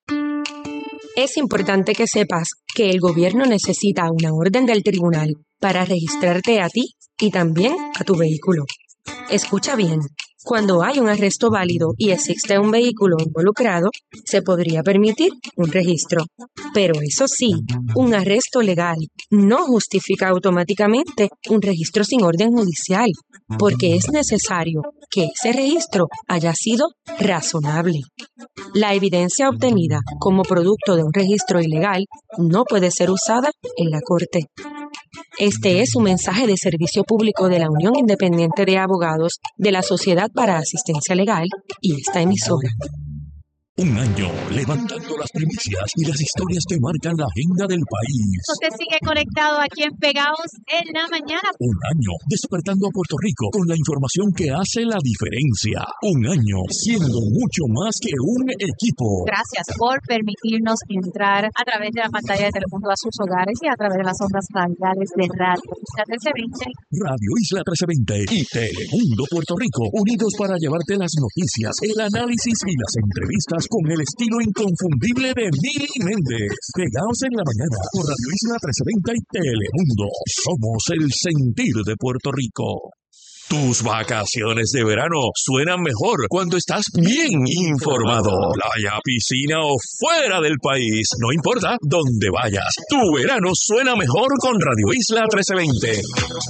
Speaker 13: Es importante que sepas que el gobierno necesita una orden del tribunal para registrarte a ti y también a tu vehículo. Escucha bien. Cuando hay un arresto válido y existe un vehículo involucrado, se podría permitir un registro. Pero eso sí, un arresto legal no justifica automáticamente un registro sin orden judicial, porque es necesario que ese registro haya sido razonable. La evidencia obtenida como producto de un registro ilegal no puede ser usada en la corte. Este es un mensaje de servicio público de la Unión Independiente de Abogados de la Sociedad para Asistencia Legal y esta emisora.
Speaker 1: Un año levantando las primicias y las historias que marcan la agenda del país.
Speaker 15: Usted sigue conectado aquí en Pegados en la Mañana.
Speaker 1: Un año despertando a Puerto Rico con la información que hace la diferencia. Un año siendo mucho más que un equipo.
Speaker 15: Gracias por permitirnos entrar a través de la pantalla de Telemundo a sus hogares y a través de las ondas radiales de Radio Isla trece veinte.
Speaker 1: Radio Isla trece veinte y Telemundo Puerto Rico, unidos para llevarte las noticias, el análisis y las entrevistas con el estilo inconfundible de Mili Méndez. Pegaos en la mañana por Radio Isla trece veinte y Telemundo. Somos el sentir de Puerto Rico. Tus vacaciones de verano suenan mejor cuando estás bien informado. Playa, piscina o fuera del país, no importa dónde vayas. Tu verano suena mejor con Radio Isla trece veinte.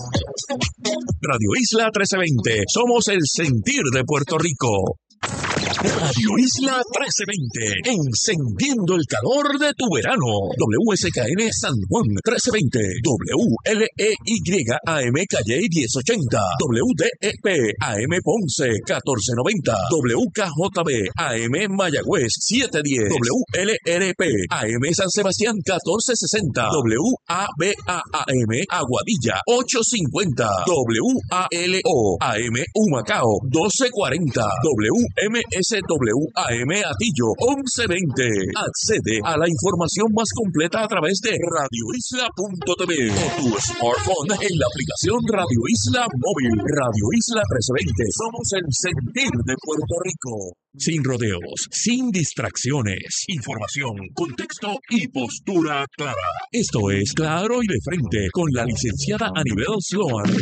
Speaker 1: Radio Isla trece veinte. Somos el sentir de Puerto Rico. Radio Isla trece veinte, encendiendo el calor de tu verano. W S K N San Juan trece veinte, W L E Y A M Calley diez ochenta, W D E P A M Ponce catorce noventa, W K J B A M Mayagüez setecientos diez, W L R P A M San Sebastián catorce sesenta, W A B A A M Aguadilla ochocientos cincuenta, W A L O A M Humacao doce cuarenta, W M S W A M Atillo once veinte. Accede a la información más completa a través de radio isla punto t v o tu smartphone en la aplicación Radio Isla Móvil. Radio Isla trece veinte. Somos el sentir de Puerto Rico. Sin rodeos, sin distracciones, información, contexto y postura clara. Esto es Claro y de Frente con la licenciada Anibel Sloan.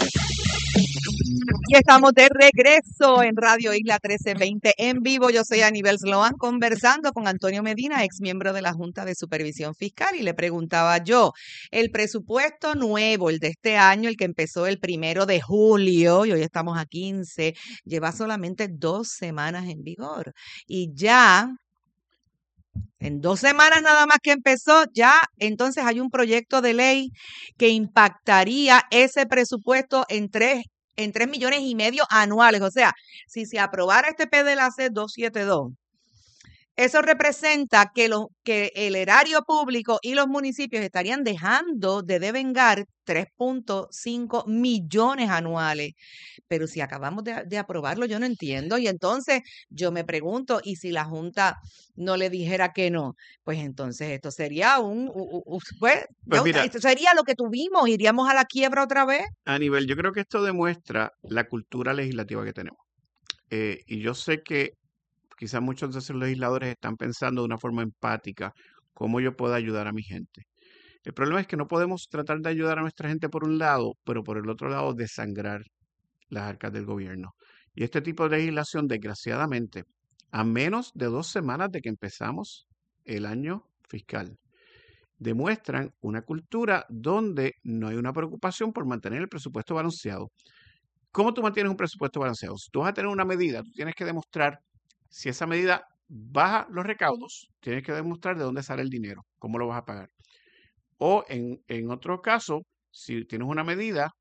Speaker 6: Y estamos de regreso en Radio Isla trece veinte en vivo. Yo soy Anibel Sloan conversando con Antonio Medina, ex miembro de la Junta de Supervisión Fiscal, y le preguntaba yo, el presupuesto nuevo, el de este año, el que empezó el primero de julio, y hoy estamos a quince, lleva solamente dos semanas en vigor. Y ya, en dos semanas nada más que empezó, ya entonces hay un proyecto de ley que impactaría ese presupuesto en tres en tres millones y medio anuales. O sea, si se aprobara este P D L A C doscientos setenta y dos, eso representa que, lo, que el erario público y los municipios estarían dejando de devengar tres punto cinco millones anuales. Pero si acabamos de, de aprobarlo, yo no entiendo. Y entonces yo me pregunto, ¿y si la Junta no le dijera que no? Pues entonces esto sería un... un, un pues,
Speaker 12: pues mira,
Speaker 6: esto sería lo que tuvimos, iríamos a la quiebra otra vez.
Speaker 12: Anibel, yo creo que esto demuestra la cultura legislativa que tenemos. Eh, y yo sé que quizás muchos de esos legisladores están pensando de una forma empática cómo yo puedo ayudar a mi gente. El problema es que no podemos tratar de ayudar a nuestra gente por un lado, pero por el otro lado desangrar las arcas del gobierno. Y este tipo de legislación, desgraciadamente, a menos de dos semanas de que empezamos el año fiscal, demuestran una cultura donde no hay una preocupación por mantener el presupuesto balanceado. ¿Cómo tú mantienes un presupuesto balanceado? Si tú vas a tener una medida, tú tienes que demostrar si esa medida baja los recaudos, tienes que demostrar de dónde sale el dinero, cómo lo vas a pagar. O en, en otro caso, si tienes una medida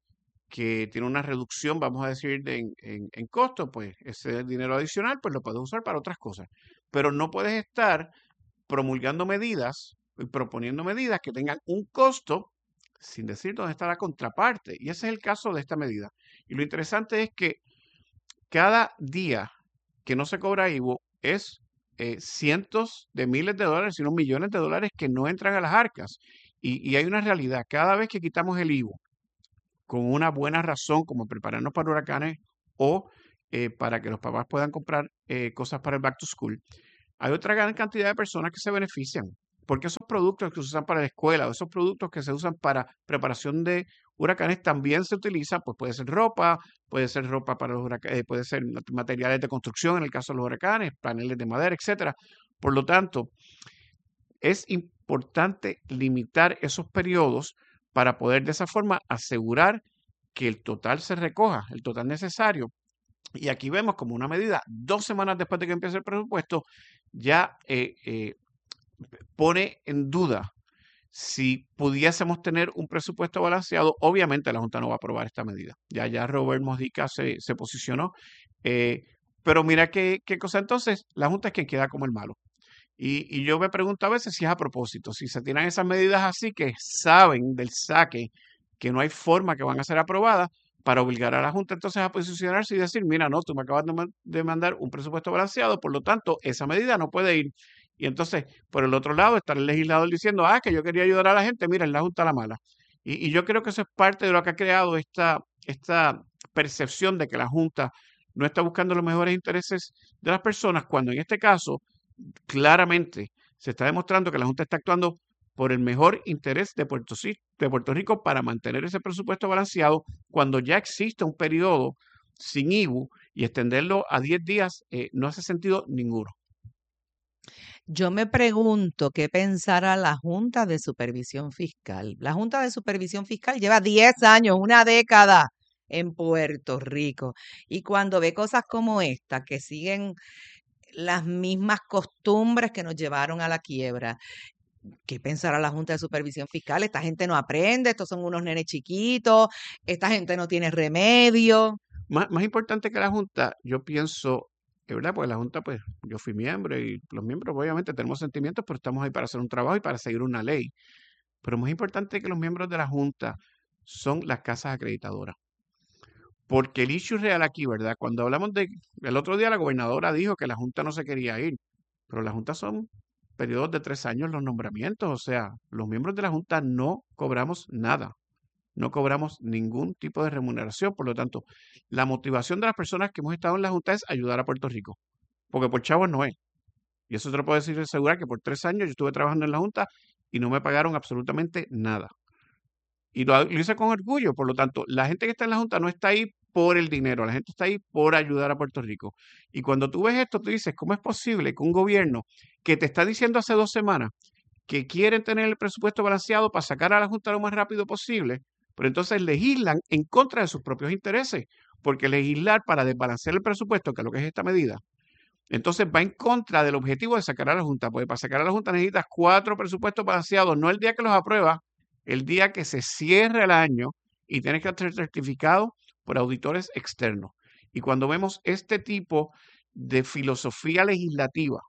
Speaker 12: que tiene una reducción, vamos a decir, de, en, en, en costo, pues ese dinero adicional pues lo puedes usar para otras cosas. Pero no puedes estar promulgando medidas y proponiendo medidas que tengan un costo sin decir dónde está la contraparte. Y ese es el caso de esta medida. Y lo interesante es que cada día que no se cobra I V U es eh, cientos de miles de dólares, sino millones de dólares que no entran a las arcas. Y, y hay una realidad, cada vez que quitamos el I V U con una buena razón, como prepararnos para huracanes o eh, para que los papás puedan comprar eh, cosas para el back to school, hay otra gran cantidad de personas que se benefician, porque esos productos que se usan para la escuela, o esos productos que se usan para preparación de huracanes también se utilizan, pues puede ser ropa, puede ser ropa para los huracanes, puede ser materiales de construcción en el caso de los huracanes, paneles de madera, etcétera. Por lo tanto, es importante limitar esos periodos para poder de esa forma asegurar que el total se recoja, el total necesario. Y aquí vemos como una medida, dos semanas después de que empiece el presupuesto, ya eh, eh, pone en duda si pudiésemos tener un presupuesto balanceado. Obviamente la Junta no va a aprobar esta medida. Ya, ya Robert Modica se, se posicionó. Eh, pero mira qué, qué cosa entonces, la Junta es quien queda como el malo. Y, y yo me pregunto a veces si es a propósito, si se tiran esas medidas así que saben del saque que no hay forma que van a ser aprobadas, para obligar a la Junta entonces a posicionarse y decir, mira, no, tú me acabas de mandar un presupuesto balanceado, por lo tanto, esa medida no puede ir. Y entonces, por el otro lado, está el legislador diciendo, ah, que yo quería ayudar a la gente, mira, es la Junta la mala. Y, y yo creo que eso es parte de lo que ha creado esta, esta percepción de que la Junta no está buscando los mejores intereses de las personas, cuando en este caso, claramente, se está demostrando que la Junta está actuando por el mejor interés de Puerto, de Puerto Rico para mantener ese presupuesto balanceado cuando ya existe un periodo sin I V U y extenderlo a diez días eh, no hace sentido ninguno.
Speaker 6: Yo me pregunto qué pensará la Junta de Supervisión Fiscal. La Junta de Supervisión Fiscal lleva diez años, una década en Puerto Rico. Y cuando ve cosas como esta, que siguen las mismas costumbres que nos llevaron a la quiebra, ¿qué pensará la Junta de Supervisión Fiscal? Esta gente no aprende, estos son unos nenes chiquitos, esta gente no tiene remedio.
Speaker 12: Más, más importante que la Junta, yo pienso, es verdad, porque la Junta, pues, yo fui miembro y los miembros obviamente tenemos sentimientos, pero estamos ahí para hacer un trabajo y para seguir una ley. Pero más importante que los miembros de la Junta son las casas acreditadoras. Porque el issue real aquí, ¿verdad? Cuando hablamos de, el otro día la gobernadora dijo que la Junta no se quería ir, pero la Junta son periodos de tres años los nombramientos, o sea, los miembros de la Junta no cobramos nada, no cobramos ningún tipo de remuneración, por lo tanto, la motivación de las personas que hemos estado en la Junta es ayudar a Puerto Rico, porque por chavos no es. Y eso te lo puedo decir asegurar que por tres años yo estuve trabajando en la Junta y no me pagaron absolutamente nada. Y lo, lo hice con orgullo, por lo tanto, la gente que está en la Junta no está ahí por el dinero, la gente está ahí por ayudar a Puerto Rico. Y cuando tú ves esto, tú dices, ¿cómo es posible que un gobierno que te está diciendo hace dos semanas que quieren tener el presupuesto balanceado para sacar a la Junta lo más rápido posible, pero entonces legislan en contra de sus propios intereses? Porque legislar para desbalancear el presupuesto, que es lo que es esta medida, entonces va en contra del objetivo de sacar a la Junta, porque para sacar a la Junta necesitas cuatro presupuestos balanceados, no el día que los apruebas, el día que se cierre el año y tienes que ser certificado por auditores externos. Y cuando vemos este tipo de filosofía legislativa,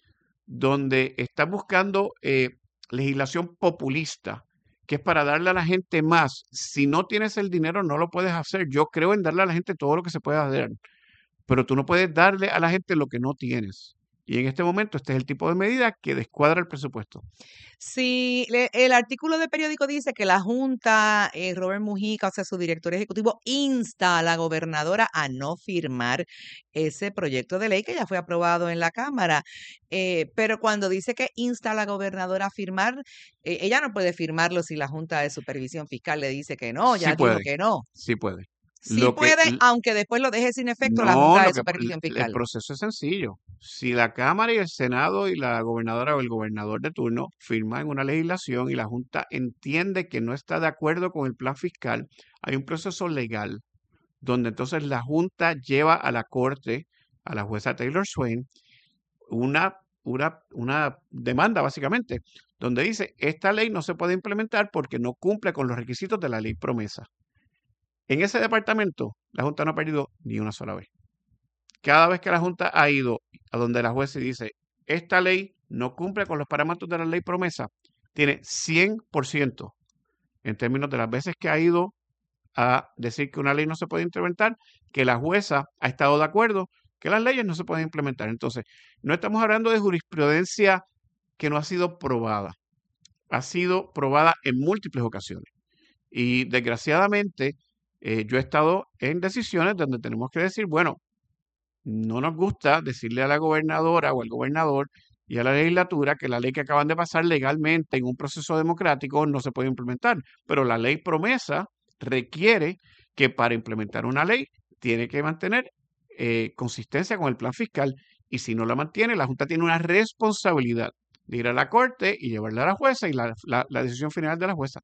Speaker 12: donde está buscando eh, legislación populista, que es para darle a la gente más, si no tienes el dinero no lo puedes hacer. Yo creo en darle a la gente todo lo que se pueda dar, pero tú no puedes darle a la gente lo que no tienes. Y en este momento este es el tipo de medida que descuadra el presupuesto.
Speaker 6: Sí, le- el artículo de periódico dice que la Junta, eh, Robert Mujica, o sea, su director ejecutivo, insta a la gobernadora a no firmar ese proyecto de ley que ya fue aprobado en la Cámara. Eh, pero cuando dice que insta a la gobernadora a firmar, eh, ella no puede firmarlo si la Junta de Supervisión Fiscal le dice que no, ya
Speaker 12: Sí
Speaker 6: dijo
Speaker 12: puede,
Speaker 6: que no.
Speaker 12: sí puede.
Speaker 6: Sí
Speaker 12: Lo que,
Speaker 6: puede,
Speaker 12: l-
Speaker 6: aunque después lo deje sin efecto la
Speaker 12: no,
Speaker 6: Junta
Speaker 12: lo
Speaker 6: de
Speaker 12: que
Speaker 6: Supervisión
Speaker 12: el, el
Speaker 6: Fiscal.
Speaker 12: proceso es sencillo. Si la Cámara y el Senado y la gobernadora o el gobernador de turno firman una legislación y la Junta entiende que no está de acuerdo con el plan fiscal, hay un proceso legal donde entonces la Junta lleva a la Corte, a la jueza Taylor Swain, una, una, una demanda básicamente, donde dice, esta ley no se puede implementar porque no cumple con los requisitos de la ley promesa. En ese departamento, la Junta no ha perdido ni una sola vez. Cada vez que la Junta ha ido a donde la jueza dice, esta ley no cumple con los parámetros de la ley promesa, tiene cien por ciento en términos de las veces que ha ido a decir que una ley no se puede implementar, que la jueza ha estado de acuerdo que las leyes no se pueden implementar. Entonces, no estamos hablando de jurisprudencia que no ha sido probada. Ha sido probada en múltiples ocasiones. Y desgraciadamente, eh, yo he estado en decisiones donde tenemos que decir, bueno, no nos gusta decirle a la gobernadora o al gobernador y a la legislatura que la ley que acaban de pasar legalmente en un proceso democrático no se puede implementar. Pero la ley promesa requiere que para implementar una ley tiene que mantener eh, consistencia con el plan fiscal, y si no la mantiene, la Junta tiene una responsabilidad de ir a la corte y llevarla a la jueza y la, la, la decisión final de la jueza.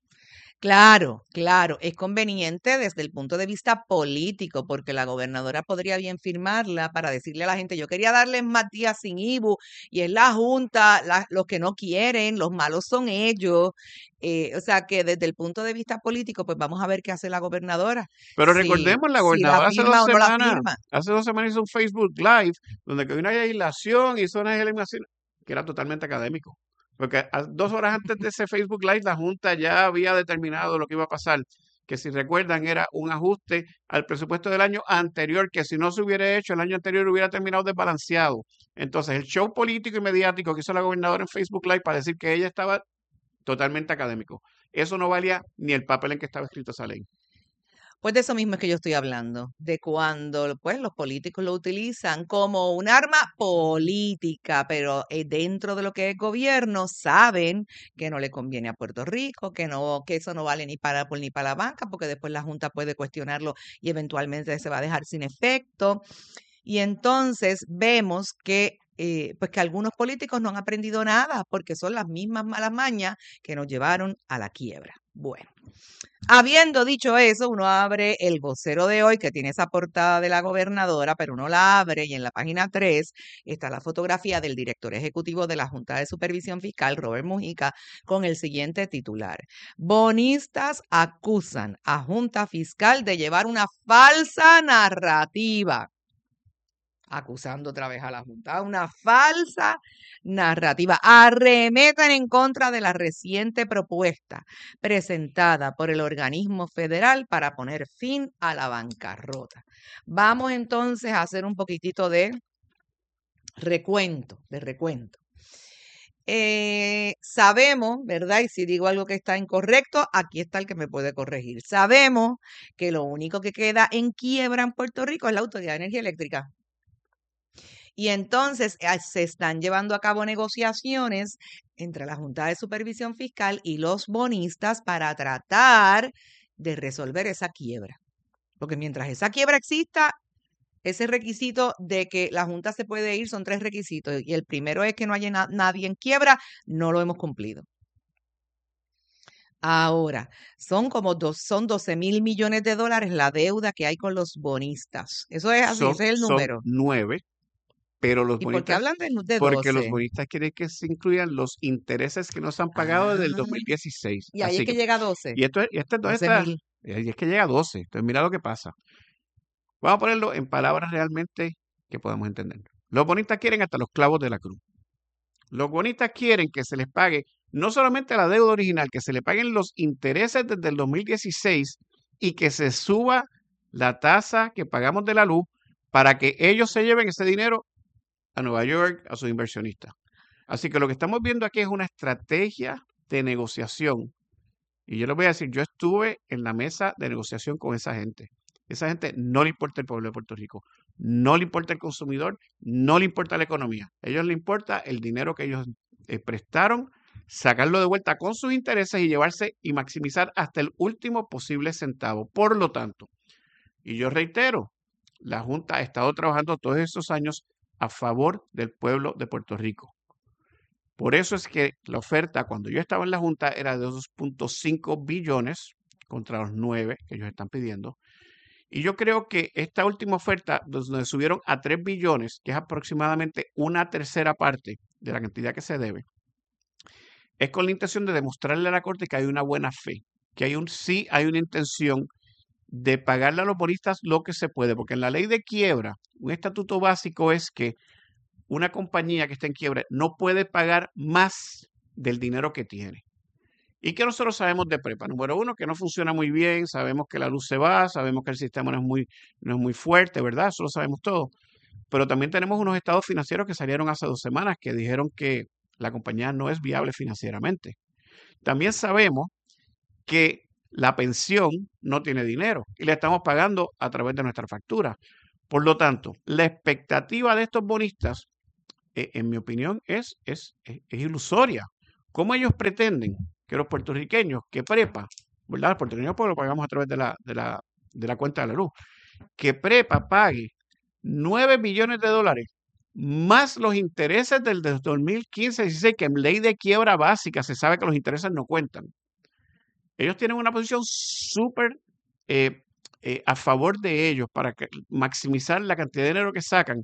Speaker 6: Claro, claro, es conveniente desde el punto de vista político, porque la gobernadora podría bien firmarla para decirle a la gente, yo quería darles más días sin I B U, y es la Junta, la, los que no quieren, los malos son ellos. Eh, o sea que desde el punto de vista político, pues vamos a ver qué hace la gobernadora.
Speaker 12: Pero
Speaker 6: si,
Speaker 12: recordemos, la
Speaker 6: si
Speaker 12: gobernadora
Speaker 6: la
Speaker 12: hace
Speaker 6: firma
Speaker 12: dos
Speaker 6: o no la
Speaker 12: semanas,
Speaker 6: firma.
Speaker 12: hace dos semanas hizo un Facebook Live donde que había una legislación y hizo una eliminación que era totalmente académico. Porque a, dos horas antes de ese Facebook Live, la Junta ya había determinado lo que iba a pasar, que si recuerdan era un ajuste al presupuesto del año anterior, que si no se hubiera hecho el año anterior hubiera terminado desbalanceado. Entonces, el show político y mediático que hizo la gobernadora en Facebook Live para decir que ella estaba totalmente académico, eso no valía ni el papel en que estaba escrito esa ley.
Speaker 6: Pues de eso mismo es que yo estoy hablando, de cuando pues los políticos lo utilizan como un arma política, pero eh, dentro de lo que es gobierno saben que no le conviene a Puerto Rico, que no, que eso no vale ni para ni para la banca, porque después la Junta puede cuestionarlo y eventualmente se va a dejar sin efecto. Y entonces vemos que eh, pues que algunos políticos no han aprendido nada, porque son las mismas malas mañas que nos llevaron a la quiebra. Bueno. Habiendo dicho eso, uno abre el vocero de hoy que tiene esa portada de la gobernadora, pero uno la abre y en la página tres está la fotografía del director ejecutivo de la Junta de Supervisión Fiscal, Robert Mujica, con el siguiente titular. Bonistas acusan a Junta Fiscal de llevar una falsa narrativa. Acusando otra vez a la Junta, una falsa narrativa. Arremeten en contra de la reciente propuesta presentada por el organismo federal para poner fin a la bancarrota. Vamos entonces a hacer un poquitito de recuento, de recuento. Eh, sabemos, ¿verdad? Y si digo algo que está incorrecto, aquí está el que me puede corregir. Sabemos que lo único que queda en quiebra en Puerto Rico es la Autoridad de Energía Eléctrica. Y entonces se están llevando a cabo negociaciones entre la Junta de Supervisión Fiscal y los bonistas para tratar de resolver esa quiebra. Porque mientras esa quiebra exista, ese requisito de que la Junta se puede ir son tres requisitos. Y el primero es que no haya na- nadie en quiebra, no lo hemos cumplido. Ahora, son como dos, son doce mil millones de dólares la deuda que hay con los bonistas. Eso es así,
Speaker 12: Son,
Speaker 6: ese es el
Speaker 12: son
Speaker 6: número.
Speaker 12: nueve, pero los
Speaker 6: ¿Y por qué
Speaker 12: bonistas,
Speaker 6: hablan de, de
Speaker 12: porque los
Speaker 6: doce?
Speaker 12: bonistas quieren que se incluyan los intereses que no se han pagado desde el
Speaker 6: Ah,
Speaker 12: dos mil dieciséis.
Speaker 6: y ahí
Speaker 12: Así
Speaker 6: es que
Speaker 12: que,
Speaker 6: llega a doce.
Speaker 12: y esto es, y esto es, ¿dónde
Speaker 6: doce
Speaker 12: está?
Speaker 6: mil.
Speaker 12: Y es que llega a doce. Entonces, mira lo que pasa. Vamos a ponerlo en palabras realmente que podemos entender. Los bonistas quieren hasta los clavos de la cruz. Los bonistas quieren que se les pague no solamente la deuda original, que se le paguen los intereses desde el dos mil dieciséis y que se suba la tasa que pagamos de la luz para que ellos se lleven ese dinero a Nueva York, a sus inversionistas. Así que lo que estamos viendo aquí es una estrategia de negociación. Y yo les voy a decir, yo estuve en la mesa de negociación con esa gente. Esa gente no le importa el pueblo de Puerto Rico, no le importa el consumidor, no le importa la economía. A ellos les importa el dinero que ellos eh, prestaron, sacarlo de vuelta con sus intereses y llevarse y maximizar hasta el último posible centavo. Por lo tanto, y yo reitero, la Junta ha estado trabajando todos estos años a favor del pueblo de Puerto Rico. Por eso es que la oferta, cuando yo estaba en la Junta, era de dos punto cinco billones contra los nueve que ellos están pidiendo. Y yo creo que esta última oferta, donde subieron a tres billones, que es aproximadamente una tercera parte de la cantidad que se debe, es con la intención de demostrarle a la Corte que hay una buena fe, que hay un sí, hay una intención de pagarle a los bonistas lo que se puede, porque en la ley de quiebra, un estatuto básico es que una compañía que está en quiebra no puede pagar más del dinero que tiene. ¿Y qué nosotros sabemos de prepa? Número uno, que no funciona muy bien, sabemos que la luz se va, sabemos que el sistema no es muy, no es muy fuerte, ¿verdad? Eso lo sabemos todo. Pero también tenemos unos estados financieros que salieron hace dos semanas que dijeron que la compañía no es viable financieramente. También sabemos que la pensión no tiene dinero y le estamos pagando a través de nuestra factura. Por lo tanto, la expectativa de estos bonistas, eh, en mi opinión, es, es, es, es ilusoria. ¿Cómo ellos pretenden que los puertorriqueños, que prepa, ¿verdad? Los puertorriqueños pues lo pagamos a través de la, de la, de la cuenta de la luz, que prepa pague nueve billones de dólares más los intereses del dos mil quince dieciséis, que en ley de quiebra básica se sabe que los intereses no cuentan? Ellos tienen una posición súper eh, eh, a favor de ellos para que, maximizar la cantidad de dinero que sacan.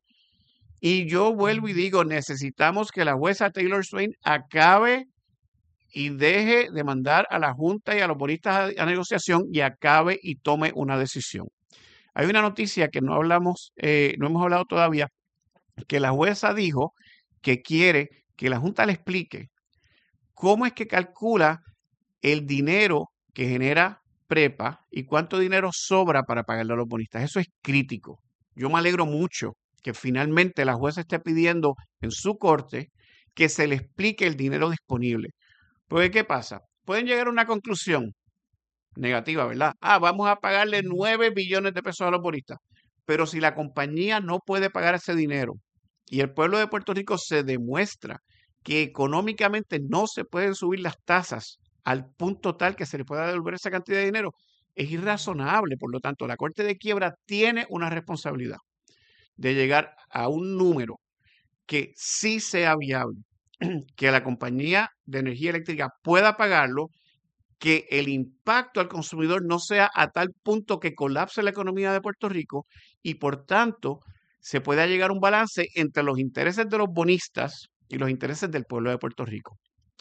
Speaker 12: Y yo vuelvo y digo, necesitamos que la jueza Taylor Swain acabe y deje de mandar a la Junta y a los bonistas a, a negociación y acabe y tome una decisión. Hay una noticia que no hablamos, eh, no hemos hablado todavía, que la jueza dijo que quiere que la Junta le explique cómo es que calcula el dinero que genera prepa y cuánto dinero sobra para pagarle a los bonistas. Eso es crítico. Yo me alegro mucho que finalmente la jueza esté pidiendo en su corte que se le explique el dinero disponible. Porque, ¿qué pasa? Pueden llegar a una conclusión negativa, ¿verdad? Ah, vamos a pagarle nueve billones de pesos a los bonistas. Pero si la compañía no puede pagar ese dinero y el pueblo de Puerto Rico se demuestra que económicamente no se pueden subir las tasas al punto tal que se le pueda devolver esa cantidad de dinero, es irrazonable. Por lo tanto, la Corte de Quiebra tiene una responsabilidad de llegar a un número que sí sea viable, que la compañía de energía eléctrica pueda pagarlo, que el impacto al consumidor no sea a tal punto que colapse la economía de Puerto Rico y por tanto se pueda llegar a un balance entre los intereses de los bonistas y los intereses del pueblo de Puerto Rico.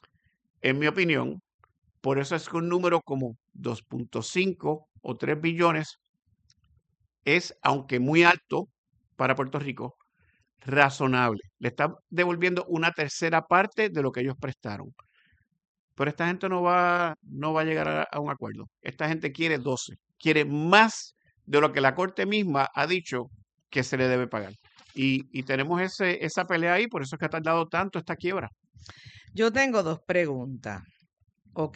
Speaker 12: En mi opinión, por eso es que un número como dos punto cinco o tres billones es, aunque muy alto para Puerto Rico, razonable. Le está devolviendo una tercera parte de lo que ellos prestaron. Pero esta gente no va, no va a llegar a, a un acuerdo. Esta gente quiere doce. Quiere más de lo que la Corte misma ha dicho que se le debe pagar. Y, y tenemos ese, esa pelea ahí, por eso es que ha tardado tanto esta quiebra.
Speaker 6: Yo tengo dos preguntas. Ok.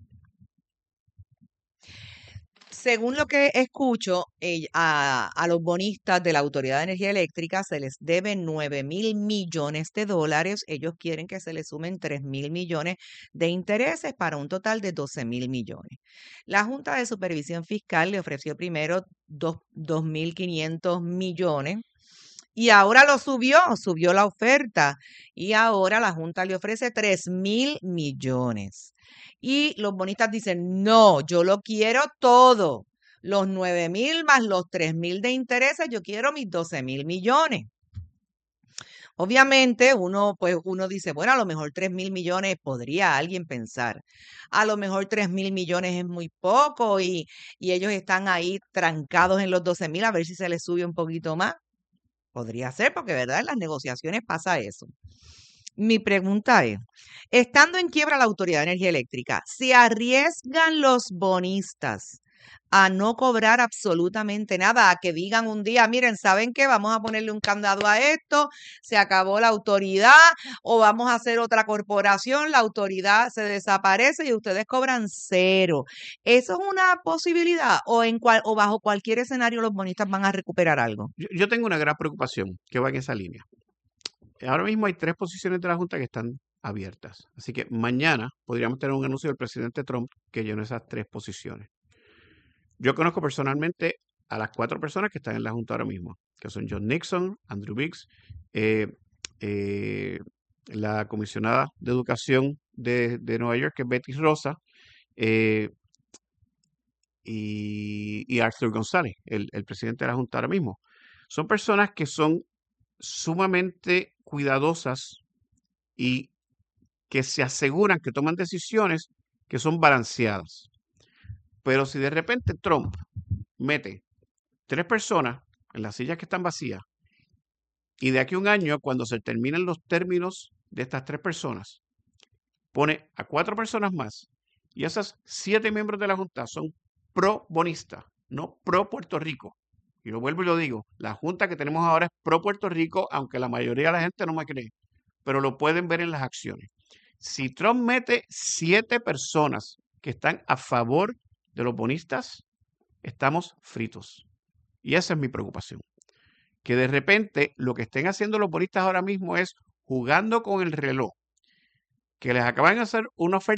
Speaker 6: Según lo que escucho, eh, a, a los bonistas de la Autoridad de Energía Eléctrica se les deben nueve mil millones de dólares. Ellos quieren que se les sumen tres mil millones de intereses para un total de doce mil millones. La Junta de Supervisión Fiscal le ofreció primero dos mil quinientos millones. Y ahora lo subió, subió la oferta. Y ahora la Junta le ofrece tres mil millones. Y los bonistas dicen, no, yo lo quiero todo. Los nueve mil más los tres mil de intereses, yo quiero mis doce mil millones. Obviamente uno, pues uno dice, bueno, a lo mejor tres mil millones podría alguien pensar. A lo mejor tres mil millones es muy poco y, y ellos están ahí trancados en los doce mil a ver si se les sube un poquito más. Podría ser, porque verdad en las negociaciones pasa eso. Mi pregunta es, estando en quiebra la Autoridad de Energía Eléctrica, ¿se arriesgan los bonistas a no cobrar absolutamente nada? A que digan un día, miren, ¿saben qué? Vamos a ponerle un candado a esto, se acabó la autoridad, o vamos a hacer otra corporación, la autoridad se desaparece y ustedes cobran cero. ¿Eso es una posibilidad? ¿O, en cual, o bajo cualquier escenario los bonistas van a recuperar algo?
Speaker 12: Yo, yo tengo una gran preocupación que va en esa línea. Ahora mismo hay tres posiciones de la Junta que están abiertas. Así que mañana podríamos tener un anuncio del presidente Trump que llenó esas tres posiciones. Yo conozco personalmente a las cuatro personas que están en la Junta ahora mismo, que son John Nixon, Andrew Biggs, eh, eh, la comisionada de Educación de, de Nueva York, que es Betty Rosa, eh, y, y Arthur González, el, el presidente de la Junta ahora mismo. Son personas que son sumamente cuidadosas y que se aseguran que toman decisiones que son balanceadas. Pero si de repente Trump mete tres personas en las sillas que están vacías y de aquí a un año, cuando se terminen los términos de estas tres personas, pone a cuatro personas más y esas siete miembros de la Junta son pro bonistas, no pro Puerto Rico. Y lo vuelvo y lo digo, la Junta que tenemos ahora es pro Puerto Rico, aunque la mayoría de la gente no me cree, pero lo pueden ver en las acciones. Si Trump mete siete personas que están a favor de los bonistas, estamos fritos. Y esa es mi preocupación. Que de repente lo que estén haciendo los bonistas ahora mismo es jugando con el reloj, que les acaban de hacer una oferta